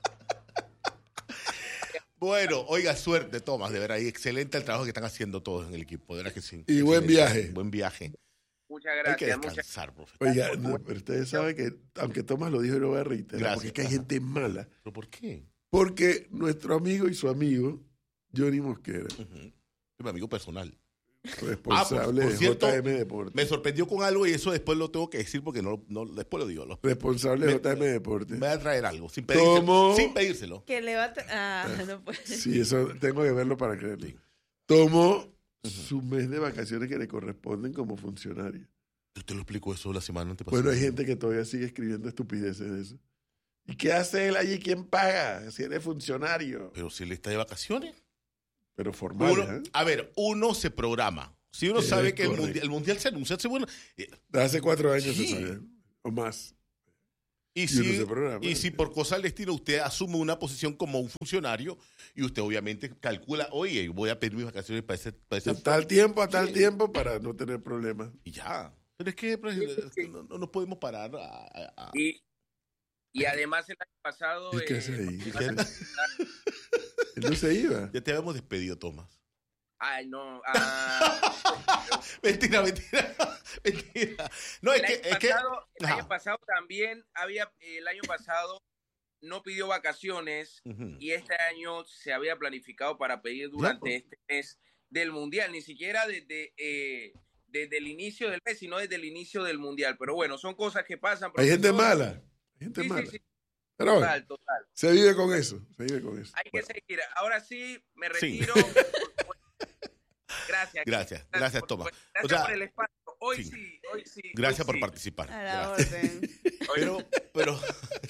Bueno, oiga, suerte, Tomás. De verdad, y excelente el trabajo que están haciendo todos en el equipo. De verdad que sí. Y buen Excelente. viaje. Buen viaje. Muchas Hay que gracias. Muchas descansar, profe. Oiga, no, pero ustedes saben que, aunque Tomás lo dijo y lo voy a reiterar, Gracias. porque es que hay gente mala. ¿Pero por qué? Porque nuestro amigo y su amigo, Johnny Mosquera, Ujú. Es mi amigo personal. responsable Ah, por de cierto, J M Deportes. Me sorprendió con algo y eso después lo tengo que decir porque no, no después lo digo. Lo- Responsable de Me- J M Deportes. me va a traer algo sin pedírselo. ¿Cómo? Sin pedírselo. Que le va a... tra- Ah, no puede. Sí, eso tengo que verlo para creerlo. Tomó su mes de vacaciones que le corresponden como funcionario. Yo te lo explico eso la semana antepasada. Bueno, hay gente que todavía sigue escribiendo estupideces de eso. ¿Y qué hace él allí? ¿Quién paga? Si él es funcionario. Pero si él está de vacaciones. Pero formal, Uno- ¿eh? a ver, uno se programa. Si uno Es sabe que el correcto. mundial, el mundial se anuncia hace bueno. eh, Hace cuatro años Sí. se sabía. O más. Y, Y si, uno se programa. y si por cosa del destino usted asume una posición como un funcionario y usted obviamente calcula, oye, voy a pedir mis vacaciones para ese. Para esa De tal tiempo a tal Sí. tiempo para no tener problemas. Y ya. Pero es que, pues, es que no, no nos podemos parar a. a- a- Y, y además el año pasado... ¿Y qué eh, hace ahí? ¿Y qué hace? Él no se iba. Ya te habíamos despedido, Tomás. Ay, no. ah, Mentira, mentira. Mentira. No, es el que. año Es que pasado, el Ajá. año pasado también había... El año pasado no pidió vacaciones Ujú. y este año se había planificado para pedir durante Ya, pues. este mes del Mundial, ni siquiera desde, eh, desde el inicio del mes, sino desde el inicio del Mundial. Pero bueno, son cosas que pasan. Hay gente profesor. mala, hay gente Sí, mala. sí, sí. Pero bueno, Total, total. se vive con eso, se vive con eso. Hay Bueno. que seguir. Ahora sí, me Sí. retiro. Gracias. Gracias, gracias, por- Tomás. Gracias O sea, por el espacio. Hoy sí, sí. hoy sí. Gracias hoy por sí. participar. A la Gracias. orden. Pero, pero,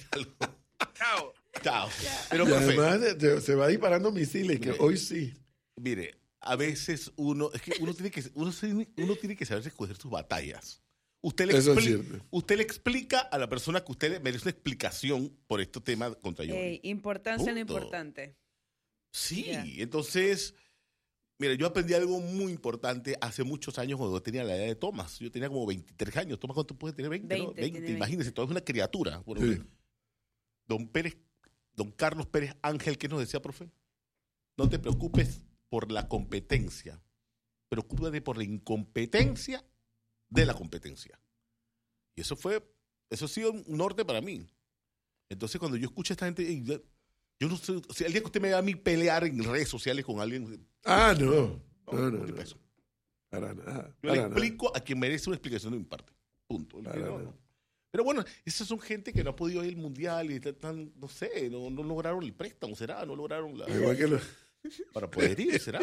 Chao. chao. Pero, Y profe, además de- de- se va disparando misiles, que Mire. hoy sí. mire, a veces uno, es que uno tiene que, uno, se- uno tiene que saber escoger sus batallas. Usted le, Eso es expli- cierto. usted le explica a la persona que usted le merece una explicación por este tema contra Johnny. Ey, importancia en lo Punto. importante. Sí, Ya. entonces, mira, yo aprendí algo muy importante hace muchos años cuando tenía la edad de Tomás. Yo tenía como veintitrés años. Tomás, ¿cuánto puede tener? veinte, ¿no? veinte, veinte, tiene imagínese, todavía es una criatura. Bueno, Sí. Don Pérez, don Carlos Pérez Ángel, ¿qué nos decía, profe? No te preocupes por la competencia, preocúpate por la incompetencia de la competencia. Y eso fue, eso ha sido un norte para mí. Entonces, cuando yo escucho a esta gente, y yo, yo no sé, si el día que usted me vea a mí pelear en redes sociales con alguien, Ah, no. no, No, no, no te no. peso. Para nada. Yo para le nada. explico a quien merece una explicación de mi parte. Punto. El que Para no, nada. no. Pero bueno, esas son gente que no ha podido ir al mundial y están, no sé, no, no lograron el préstamo, será, no lograron la, Igual que los, para poder ir, será.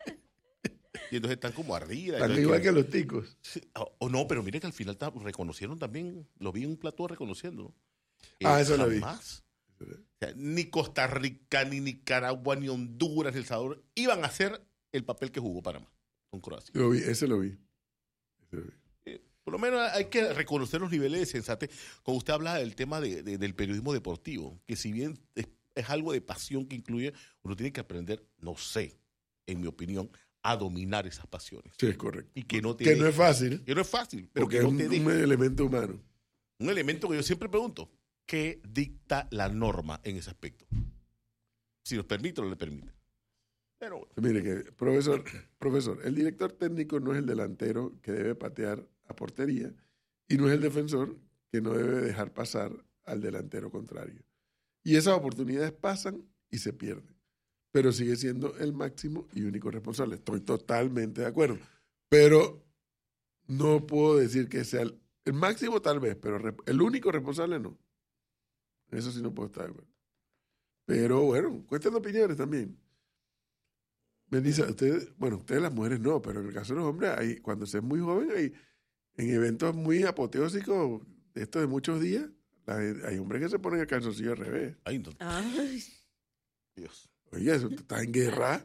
Y entonces están como arriba. tan entonces igual que quieren- los ticos. Sí, O, o no, pero mire que al final ta- reconocieron también, lo vi en un plató reconociendo. Ah, eso lo vi. jamás, o sea, ni Costa Rica, ni Nicaragua, ni Honduras, ni El Salvador iban a hacer el papel que jugó Panamá con Croacia. Lo vi, ese lo vi. Ese lo vi. Eh, Por lo menos hay que reconocer los niveles de sensatez. Cuando usted habla del tema de- de- del periodismo deportivo, que si bien es, es algo de pasión que incluye, uno tiene que aprender, no sé, en mi opinión, a dominar esas pasiones. Sí, es correcto. Y que no te Que no deje- es fácil, que no es fácil, pero porque que es no un, te deje. un elemento humano. Un elemento que yo siempre pregunto, ¿qué dicta la norma en ese aspecto? Si nos permite o no le permite. Pero bueno, Mire que, profesor, profesor, el director técnico no es el delantero que debe patear a portería y no es el defensor que no debe dejar pasar al delantero contrario. Y esas oportunidades pasan y se pierden. Pero sigue siendo el máximo y único responsable. Estoy totalmente de acuerdo. Pero no puedo decir que sea el, el máximo tal vez, pero re- el único responsable no. Eso sí no puedo estar de acuerdo. Pero bueno, cuestan opiniones también. Melissa, ustedes, bueno, ustedes las mujeres no, pero en el caso de los hombres, hay, cuando se es muy joven, hay en eventos muy apoteósicos, de estos de muchos días, la- hay hombres que se ponen el calzoncillo al revés. ay, no, Ay, Dios. Oye, eso, tú estás en guerra.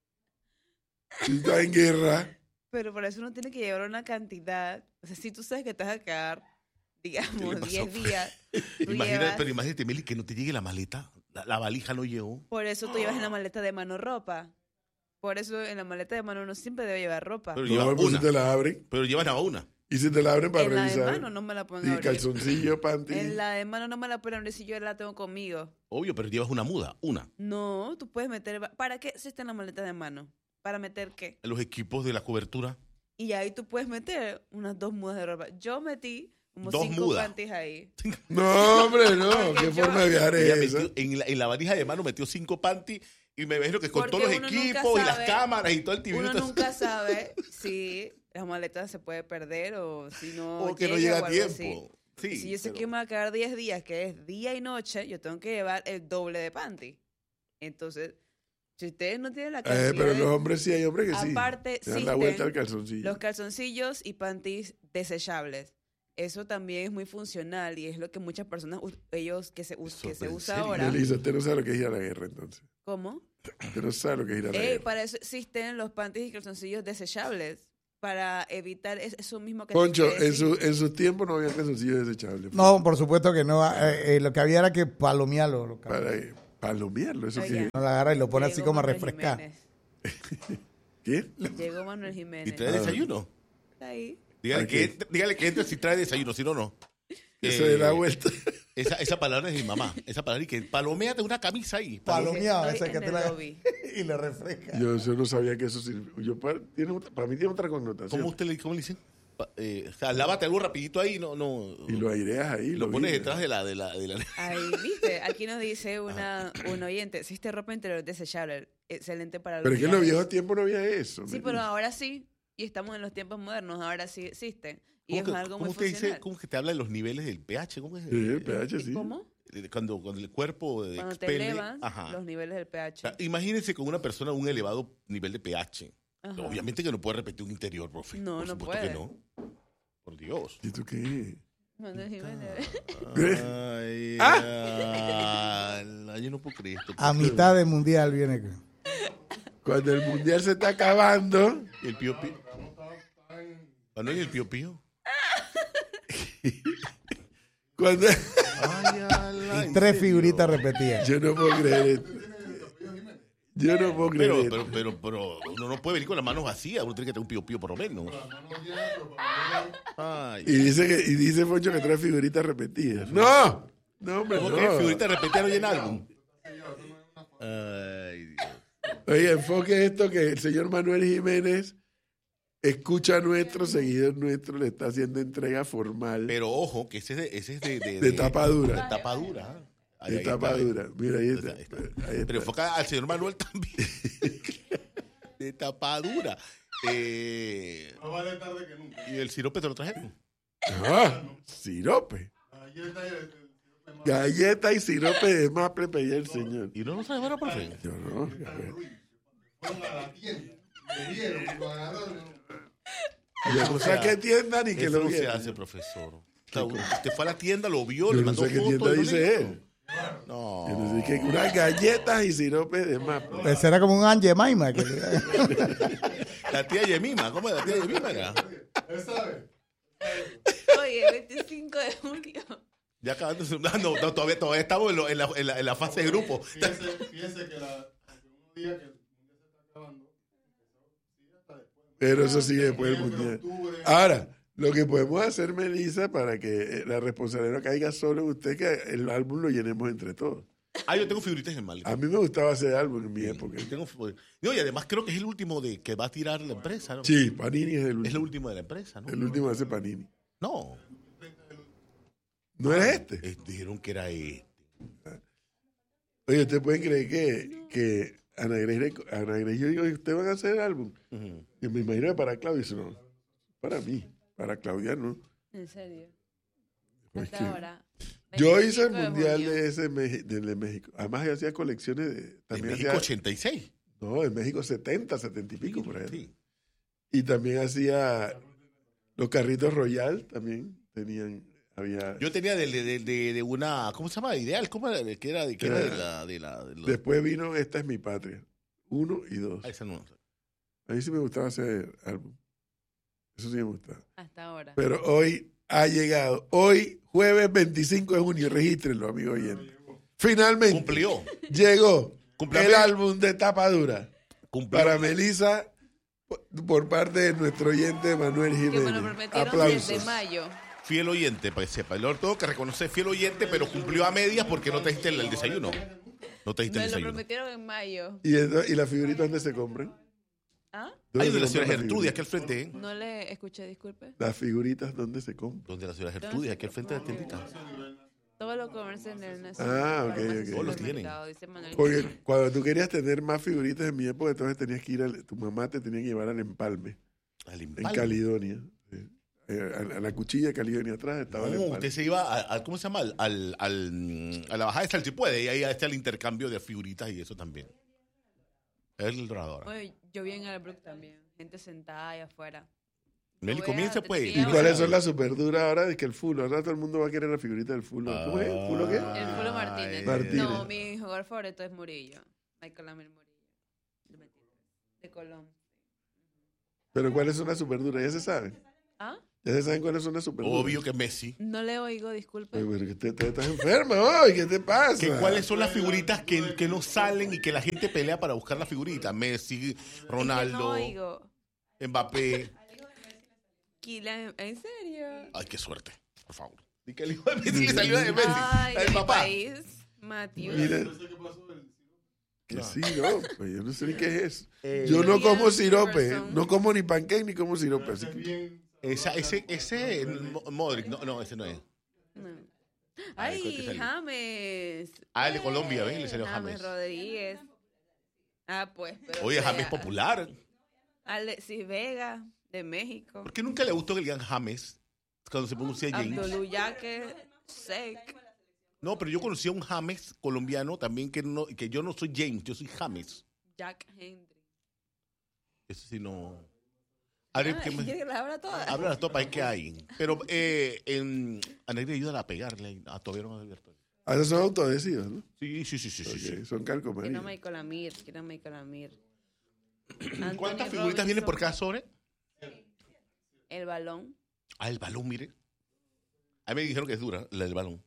Tú estás en guerra. pero por eso uno tiene que llevar una cantidad. O sea, si tú sabes que te vas a quedar, ¿Qué digamos, le pasó? diez días, tú Imagina, llevas- pero imagínate, Meli, que no te llegue la maleta. La, la valija no llegó. por eso tú llevas en la maleta de mano ropa. Por eso en la maleta de mano uno siempre debe llevar ropa. Pero No, lleva pues si una. te la abren. Pero llevan a una. Y si te la abren para En la de revisar. mano no me la pueden Y abrir. calzoncillo, panty. En la de mano no me la pueden abrir si yo la tengo conmigo. Obvio, pero llevas una muda, una. No, tú puedes meter... ¿Para qué existe en la maleta de mano? ¿Para meter qué? Los equipos de la cobertura. Y ahí tú puedes meter unas dos mudas de ropa. Yo metí como Dos cinco mudas. panties ahí. No, hombre, no. Porque ¿Qué yo- forma de viajar Ella es esa? metió- en, la, en la valija de mano metió cinco panties y me imagino que con Porque todos los uno nunca equipos y las sabe- cámaras y todo el Uno tibio. nunca sabe si la maleta se puede perder o si no O que no llega llega o a algo así. tiempo. Sí, Si yo sé pero- que me va a quedar diez días, que es día y noche, yo tengo que llevar el doble de panty. Entonces, si ustedes no tienen la cantidad Eh, pero de- los hombres sí, hay hombres que sí. Aparte, Le dan la existen vuelta al calzoncillo. los calzoncillos y panties desechables. Eso también es muy funcional y es lo que muchas personas, u- ellos que se, us- Eso, que se ¿en usa serio? ahora. Melissa, usted no sabe lo que es ir a la guerra, entonces. ¿Cómo? Usted no sabe lo que es ir a la Ey, guerra. para eso existen los panties y calzoncillos desechables. Para evitar es- eso mismo que te Poncho, quiere en, decir. su, en sus tiempos no había calzoncillos desechables. No, por supuesto que no. Eh, eh, lo que había era que palomearlo. Lo Para eh, palomearlo, eso Oiga. que... no lo agarra y lo pone así Llegó como a Manuel refrescar. Jiménez. ¿Qué? Llegó Manuel ¿Y Jiménez. trae desayuno? Está ahí. Dígale ¿Para que, qué? entre, dígale que entre si trae desayuno, si no, no. Eso Eh, de la vuelta. Esa, esa palabra es de mi mamá. Esa palabra y que paloméate una camisa ahí. Palomeado, Estoy ese que en te el la... lobby. y le refresca. Yo, yo no sabía que eso sirve. Yo, para, tiene, otra- para mí tiene otra connotación. ¿Cómo usted le, cómo le dicen? Pa- eh, o sea, lávate algo rapidito ahí, no, no. Y lo aireas ahí. lo Lo pones viras. detrás de la, de la, de la. Ahí, viste, aquí nos dice una, un oyente, existe ropa interior desechable. excelente para los Pero es que en los viajes. viejos tiempos no había eso. Sí, Melissa. pero ahora sí. Y estamos en los tiempos modernos. Ahora sí existe. Y ¿Cómo es que, algo cómo muy te dice, funcional. cómo que te habla de los niveles del pH? ¿Cómo es? Sí, el pH, sí. ¿Cómo? Cuando, cuando el cuerpo Cuando te expele... elevas Ajá. los niveles del O pH. sea, imagínense con una persona un elevado nivel de pH. Ajá. Obviamente que no puede repetir un interior, profe. No, Por no supuesto puede. que no. Por Dios. ¿Y tú qué? Manuel Jiménez. Ay, ¿Ah? ay, yo no puedo creer esto. A mitad del mundial viene. acá. Cuando el mundial se está acabando, ¿Y el pío pío? Manuel, ¿y el pío pío? cuando Ay, ala, Y ¿en tres serio? figuritas repetidas. yo no puedo creer esto. Yo no puedo creer Pero, esto. pero, pero, pero uno no puede venir con las manos vacías, uno tiene que tener un pío pío por lo menos. Ay. Y dice que y dice Foncho que trae figuritas repetidas. No, no hombre, ¿Cómo no. que figurita repetida no llena álbum? Ay, Dios. Oye, enfoque esto que el señor Manuel Jiménez escucha a nuestro seguidor nuestro, le está haciendo entrega formal Pero ojo, que ese es de, ese es de, de, de tapa dura. de tapa dura. Ahí- De ahí tapa está, dura. Mira, ahí está. Ahí está. Ahí está. Pero enfoca al señor Manuel también. De tapadura. Eh, No vale tarde que nunca. ¿Y el sirope te lo trajeron? Ah, sirope. Galleta y sirope de maple pedía el señor. ¿Y no lo trajeron, profe? Yo no. a ver. Fueron a la tienda. Me vieron, lo agarraron. Yo no sé a qué tienda ni que Eso lo no se vieron. hace, profesor. O sea, usted fue a la tienda, lo vio, Yo le no mandó sé qué fotos. tienda y no le dice gustó. él. No. Yo no sé qué, unas galletas y sirope de maple. Pues será como un Ángel Maima. Que le- La tía Yemima, ¿cómo es la tía Yemima? Era? Él sabe. Oye, veinticinco de junio. Ya acabando. No, no, no, todavía, todavía estamos en, lo- en la, en, la, en la fase de grupo. Fíjense, fíjense que la, aunque uno diga que el mundial se está acabando, sigue hasta después. Pero eso sigue después del mundial. Ahora, lo que podemos hacer, Melissa, para que la responsabilidad no caiga solo en usted, que el álbum lo llenemos entre todos. Ah, yo tengo figuritas en mal. A mí me gustaba hacer álbum en mi época. Yo tengo, no, y además creo que es el último de que va a tirar la empresa, ¿no? Sí, Panini es el Es el último. último de la empresa, ¿no? El último hace Panini. No. ¿No es este? Eh, dijeron que era este. Oye, ¿ustedes pueden creer que, que Ana Grace, Ana Grace, yo digo, ¿ustedes van a hacer álbum? Ujú. Y me imagino que para Claudia, dice, no, para mí, para Claudia no. En serio. Pues Hasta que- ahora. Yo hice el veinticinco de mundial junio. de ese Meji- del de México. Además, yo hacía colecciones de. En También México hacía, ochenta y seis. no, en México setenta, setenta y pico por ahí. Sí. Y también hacía los carritos Royal, también tenían. Había, Yo tenía de, de, de, de una, ¿cómo se llama? Ideal, ¿cómo era? Que era, que era de la, de la, de los- después vino Esta es mi patria. Uno y dos. Ah, esa no. A mí sí me gustaba hacer álbum. Eso sí me gustaba. Hasta ahora. Pero hoy ha llegado. Hoy, jueves veinticinco de junio, regístrenlo, amigo oyente. Finalmente Cumplió. llegó Cumplió. el álbum de tapa dura Cumplió. para Melissa por- por parte de nuestro oyente Manuel Que me lo Jiménez. prometieron Aplausos. desde mayo. Fiel oyente, para que sepa. Lo tengo que reconocer fiel oyente, pero cumplió a medias porque no trajiste el, el desayuno. No trajiste Me el lo desayuno. prometieron en mayo. ¿Y, el- y las figuritas dónde se compran? ¿Ah? ¿Dónde Hay de se la señora compran las Gertrudis, aquí figuritas? al frente, ¿eh? No le escuché, disculpe. Las figuritas, ¿dónde se compran? Donde la señora Gertrudis, aquí al frente de la tiendita. Todo lo comercio en el Nacional. Ah, ok, Farmacia, ok. Todos los supermercado, dice Manuel Porque Jiménez. cuando tú querías tener más figuritas en mi época, entonces tenías que ir al, tu mamá te tenía que llevar al empalme, Al en Impalme. Caledonia. Sí. Eh, a, a la cuchilla de Caledonia atrás estaba el No, empalme. usted se iba a, a- ¿cómo se llama? Al, al, al, mm, a la bajada de Salchipuede y ahí está el intercambio de figuritas y eso también. Es el dorador. Oye, yo vi en Albrook también. Gente sentada ahí afuera. Meli, voy a comienza tener pues. que ¿Y llevar- cuáles son las superduras ahora? De que el fulo, ahora todo el mundo va a querer la figurita del fulo. ¿Cómo es? ¿El fulo qué? El Fulo Martínez. Martínez. No, mi jugador favorito es Murillo. Michael Amel Murillo. De veintitrés. De Colón. Pero ¿cuáles son las superduras? ¿Ya se saben? ¿Ah? ¿Ya se saben cuáles son las superduras? Obvio que Messi. No le oigo, disculpe. Pero, pero que te, te estás enferma hoy, ¿qué te pasa? ¿Que ¿Cuáles son las figuritas que, que no salen y que la gente pelea para buscar las figuritas? Messi, Es que no Ronaldo, oigo. Mbappé. Kylian, ¿en serio? Ay, qué suerte, por favor. Y que el hijo de Messi le salió de Messi. Ay, El de mi papá. país. Matthew. Mira, No sé qué pasó del que No. sirope, yo no sé ni qué es eso. Eh, Yo no como Ian sirope, ¿eh? Iverson. No como ni pancake ni como sirope. Así Es que- bien. Esa, ese, ese, Mo- Modric, no, no, ese no es. No. Ay, ¿cuál te Ay, salió? James. Ah, el de Colombia, ¿ven? Le salió James James. Rodríguez. Ah, pues. Pero Oye, o sea, James popular. Alexis Vega, de México. ¿Por qué nunca le gustó que le digan James cuando se pronuncia James? Abdullah Yaque, Sek. No, pero yo conocí a un James colombiano también que no, que yo no soy James, yo soy James. Jack Hendry. Eso sí no. Ahora, Ah, ¿qué me- ¿quiere que la abra todas? Habla las topas que hay. Pero eh, en Alegría ayuda a pegarle. A todavía no me ha abierto. Ah, esos son autoadhesivos, ¿no? Sí, sí, sí, sí. sí, Ok, sí. son Quiero calcomanías. Michael Amir, quiero Michael Amir. ¿Cuántas Anthony figuritas vienen por Robinson, cada sobre? El balón. Ah, el balón, mire. A mí me dijeron que es dura, la del balón.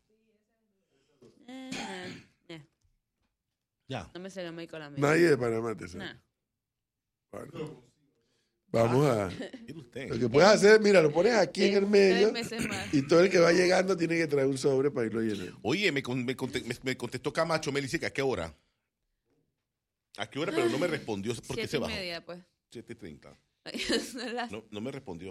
Eh, eh, Ya. no me salió Michael Amir. Nadie de Panamá te sabe. Nah. Bueno. Vamos a... Mire usted. Lo que puedes hacer, mira, lo pones aquí en el medio Tres meses más. y todo el que va llegando tiene que traer un sobre para irlo llenando. Oye, me, con- me, conte- me- me contestó Camacho, me dice que a qué hora. ¿A qué hora? Pero no me respondió. ¿Por qué Siete se y bajó? media, pues. siete treinta. Son las- No, no me respondió.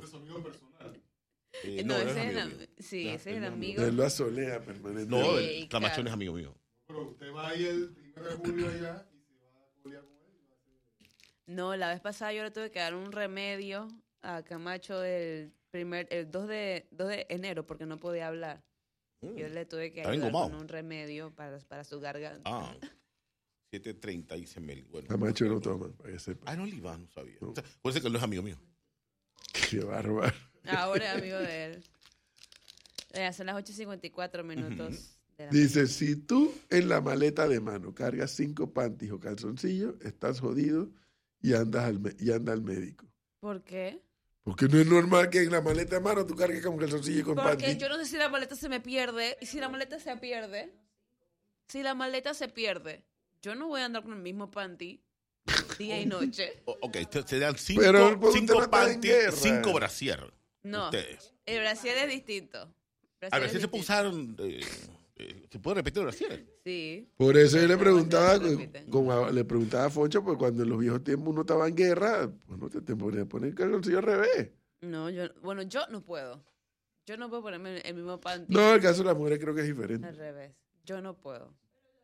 Eh, No, no, ese es es el, amigo am- mío. sí, No, ese es él el no es amigo. Él lo asolea permanentemente. No, Sí, el Camacho claro. no es amigo mío. Pero usted va ahí el primero de julio allá y se va a golear con él. No, la vez pasada yo le tuve que dar un remedio a Camacho el primer, el dos de, dos de enero porque no podía hablar. Mm. Yo le tuve que Está ayudar engomado. con un remedio para, para su garganta. Ah, siete treinta dice Meli. Bueno. Camacho no toma, para que sepa. Ah, no, el Iván, no sabía. O sea, puede ser que él no es amigo mío. Qué bárbaro. Ahora es amigo de él. Eh, son las ocho y cincuenta y cuatro minutos de la Dice, si tú en la maleta de mano cargas cinco panties o calzoncillos, estás jodido y andas al, me- y anda al médico. ¿Por qué? Porque no es normal que en la maleta de mano tú cargues con calzoncillo y con Porque panties. yo no sé si la maleta se me pierde. Y si la maleta se pierde, si la maleta se pierde, yo no voy a andar con el mismo panty día y noche. O- ok, te, te dan cinco, Pero, pues, cinco usted no está en panties, guerra. cinco brasier. No, Ustedes. el brasier es distinto. A ver, es si se puede distinto. usar. eh, eh, ¿Se puede repetir el brasier? Sí. Por eso yo le preguntaba, Se repiten. como a- le preguntaba a Foncho, porque cuando en los viejos tiempos uno estaba en guerra, pues no te, te ponías a poner el calzoncillo al revés. No, yo, bueno, yo no puedo. Yo no puedo ponerme el mismo panty No, el caso de las mujeres creo que es diferente. al revés. Yo no puedo.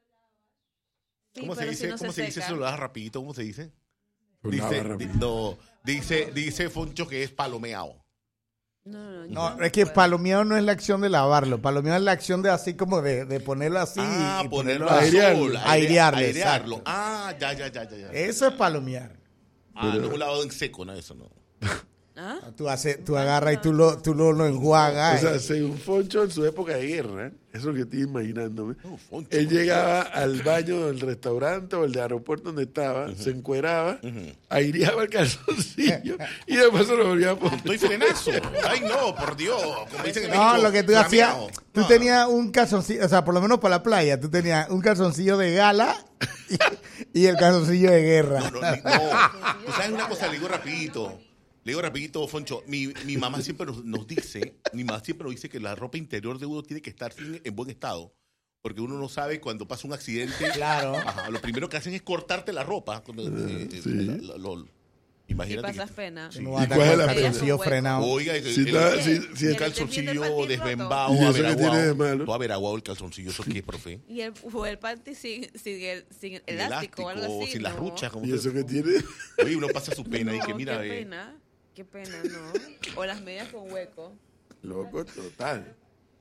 Sí, ¿Cómo se pero dice, si no ¿cómo se dice seca. eso? Lo das rapidito, ¿cómo se dice? Lo Dice, lava di- rápido. no, dice, dice Foncho que es palomeado. No, no, yo No, no es que puedo. palomeado no es la acción de lavarlo. Palomeado es la acción de así como de, de ponerlo así Ah, y ponerlo ponerlo al así. airearlo. sol, aire- Airearlo, airearlo. exacto. Ah, ya, ya, ya, ya. ya. Eso es palomear. Ah, no es un lavado en seco, no, eso no. ¿Ah? Tú, haces, tú agarras y tú lo, tú lo, lo enjuagas. O sea, eh. según Foncho en su época de guerra, ¿eh? eso es lo que estoy imaginándome. No, Foncho. Él llegaba al baño del restaurante o el de aeropuerto donde estaba, se encueraba, Ujú. aireaba el calzoncillo y después se lo volvía a poner. Estoy frenazo. Ay, no, por Dios. Como dicen en No, México, lo que tú hacías, flameado. tú No. tenías un calzoncillo, o sea, por lo menos para la playa, tú tenías un calzoncillo de gala y, y el calzoncillo de guerra. No, no, ni- no. Tú sabes una cosa, le digo rapidito. Le digo rapidito, Foncho. Mi, mi mamá siempre nos, nos dice, mi mamá siempre nos dice que la ropa interior de uno tiene que estar sin- en buen estado. Porque uno no sabe cuando pasa un accidente. Claro. Ajá, lo primero que hacen es cortarte la ropa. Cuando, eh, eh, sí. la- la- lo- Y imagínate. pasas que- pena. Sí. Uno va a ¿Y estar cuál es con la el pena? calzoncillo frenado. Oiga, el, Si el- está- el- si- si- el ¿Y el que tiene el calzoncillo panty desmembado, roto? ¿Y eso qué averaguado. tiene de malo? Todo averaguado el calzoncillo, ¿eso qué, profe? Y el, o el panty sin, sin, el, sin el Sin elástico, o algo así. sin las no. ruchas. como ¿Y usted- eso que tiene? Oye, uno pasa su pena y No, que mira, qué eh, pena. Qué pena, no. O las medias con hueco. Loco total.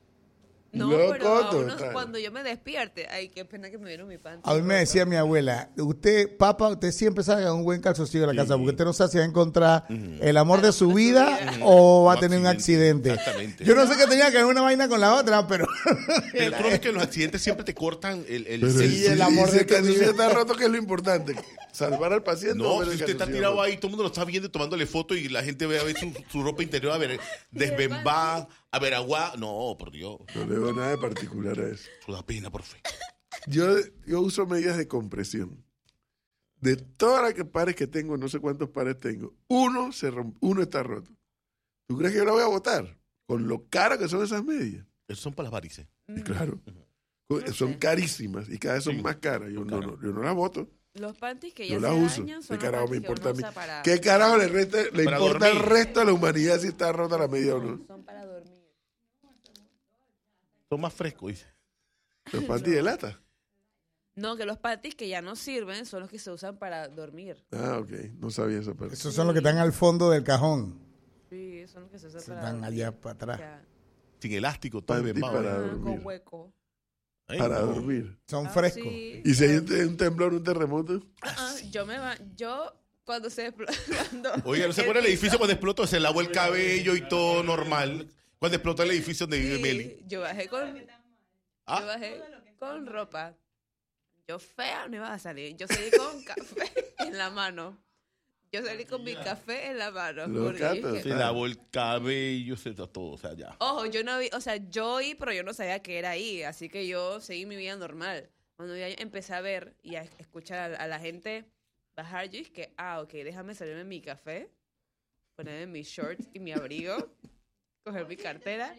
No, Loco pero a uno total. cuando yo me despierte, ay, qué pena que me dieron mi panty. A mí me roto. decía mi abuela, usted, papá, usted siempre salga con un buen calzoncillo de la casa, porque usted no sabe si va a encontrar el amor de su vida o va a tener un accidente. Exactamente. Yo no sé qué tenía que ver una vaina con la otra, pero... Pero tú no ves que los accidentes siempre te cortan el... el, Pero el- Sí, el amor y si de el calzoncillo tu vida. está roto, ¿qué es lo importante? ¿Salvar al paciente o No, ver si el usted está calzoncillo tirado roto? ahí, todo el mundo lo está viendo y tomándole foto y la gente ve a ver su, su ropa interior, a ver, desbembada, a ver, agua. No, por Dios. No le veo nada de particular a eso. Eso da pena, por fe. Yo, yo uso medidas de compresión. De todas las que pares que tengo, no sé cuántos pares tengo, uno se romp- uno está roto. ¿Tú crees que yo la voy a botar? Con lo caro que son esas medias. Esos son para las varices. Mm. Claro. No Son sé. carísimas y cada vez son Sí, más caras. Yo son no, caras. no, yo no las boto. Los panties que Yo ya las se uso. dañan ¿Qué son los carajo me panties que importa a uno mí? usa para... ¿Qué carajo le, resta- le Para importa al dormir. resto de la humanidad si está rota la media o no? Son para dormir. Son más frescos, dice. Los panties de lata. No, que los patis que ya no sirven son los que se usan para dormir. Ah, ok. No sabía eso. Pero... Esos son los que están al fondo del cajón. Sí, son los que se usan Se para están dormir. allá para atrás. Ya. Sin elástico, todo Panty bien para Ah, dormir. con hueco. Ay, Para no. dormir. Son Ah, frescos. sí. ¿Y si hay un, un temblor, un terremoto? Ah, ah, yo me va, yo cuando se cuando Oiga, ¿no se acuerda el edificio cuando explotó? Se lavó el cabello y todo normal. Cuando explotó el edificio donde vive Sí, Meli. yo bajé con Ah. yo bajé con ropa. Yo fea no iba a salir. Yo salí con café en la mano. Yo salí con mi café en la mano. Lo porque cato. dije- Se lavó el cabello, se todo, o sea, ya. Ojo, yo no vi, o sea, yo oí, pero yo no sabía que era ahí, así que yo seguí mi vida normal. Cuando ya empecé a ver y a escuchar a, a la gente bajar, yo dije, ah, ok, déjame salirme mi café, ponerme mis shorts y mi abrigo, coger mi cartera.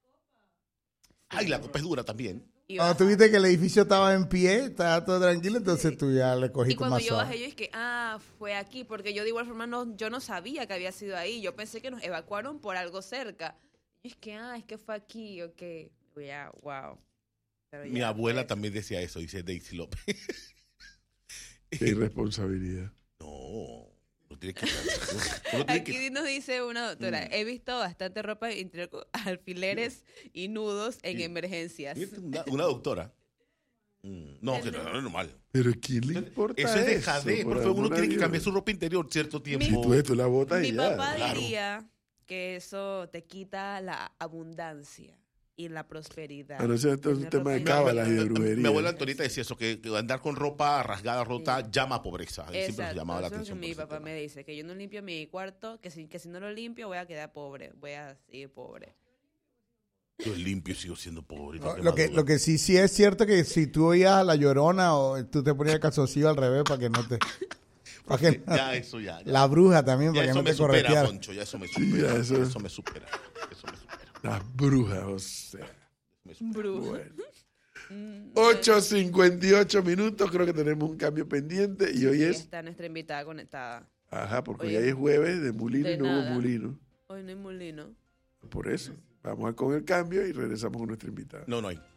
Ay, la copa es dura también. Y, Cuando bajar. tú viste que el edificio estaba en pie, estaba todo tranquilo, entonces tú ya le Y cogiste cuando más yo suave. bajé, yo dije, ah, fue aquí, porque yo de igual forma no, yo no sabía que había sido ahí. Yo pensé que nos evacuaron por algo cerca. Y es que, ah, es que fue aquí, ok. Ya, wow. Pero Mi ya, abuela pues. también decía eso, dice Daisy López. Qué irresponsabilidad. No, no tiene que... uno tiene Aquí que- nos dice una doctora, Mm. he visto bastante ropa interior con alfileres y nudos en Sí. emergencias. Fíjate, Una, una doctora. Mm, No, que no, no es normal. Pero ¿quién le importa Eso es eso? dejadez, Por profe. Uno amor a tiene que Dios. cambiar su ropa interior cierto tiempo. Y tú, tú la botas Mi y ya. papá claro. diría que eso te quita la abundancia y la prosperidad. A no ser esto es un Tener tema de ropa cábalas y de Mi- mi- brujería. Mi abuela Antonita decía eso, que que andar con ropa rasgada, rota, llama a pobreza. Y siempre se Exacto, llamaba la eso es lo que atención. por mi ese papá tema. me dice, que yo no limpio mi cuarto, que si, que si no lo limpio voy a quedar pobre, voy a seguir pobre. Yo limpio y sigo siendo pobre. No, lo, que, lo que sí sí es cierto que si tú oías a la Llorona o tú te ponías el calzoncillo al revés para que no te... Para que no- Ya, eso ya. ya. la bruja también, Ya para que eso no me te supera, correteara. Poncho, ya eso me Sí, supera. ya, eso- eso... me supera. Eso me supera. Las brujas, o sea. Me supera. Brujo. Bueno. Mm, ocho cincuenta y ocho minutos, creo que tenemos un cambio pendiente y hoy sí, es... está nuestra invitada conectada. Ajá, porque Oye, hoy es jueves de mulino de y no hubo nada. mulino. Hoy no hay molino. Por eso, vamos a con el cambio y regresamos con nuestra invitada. No, no hay.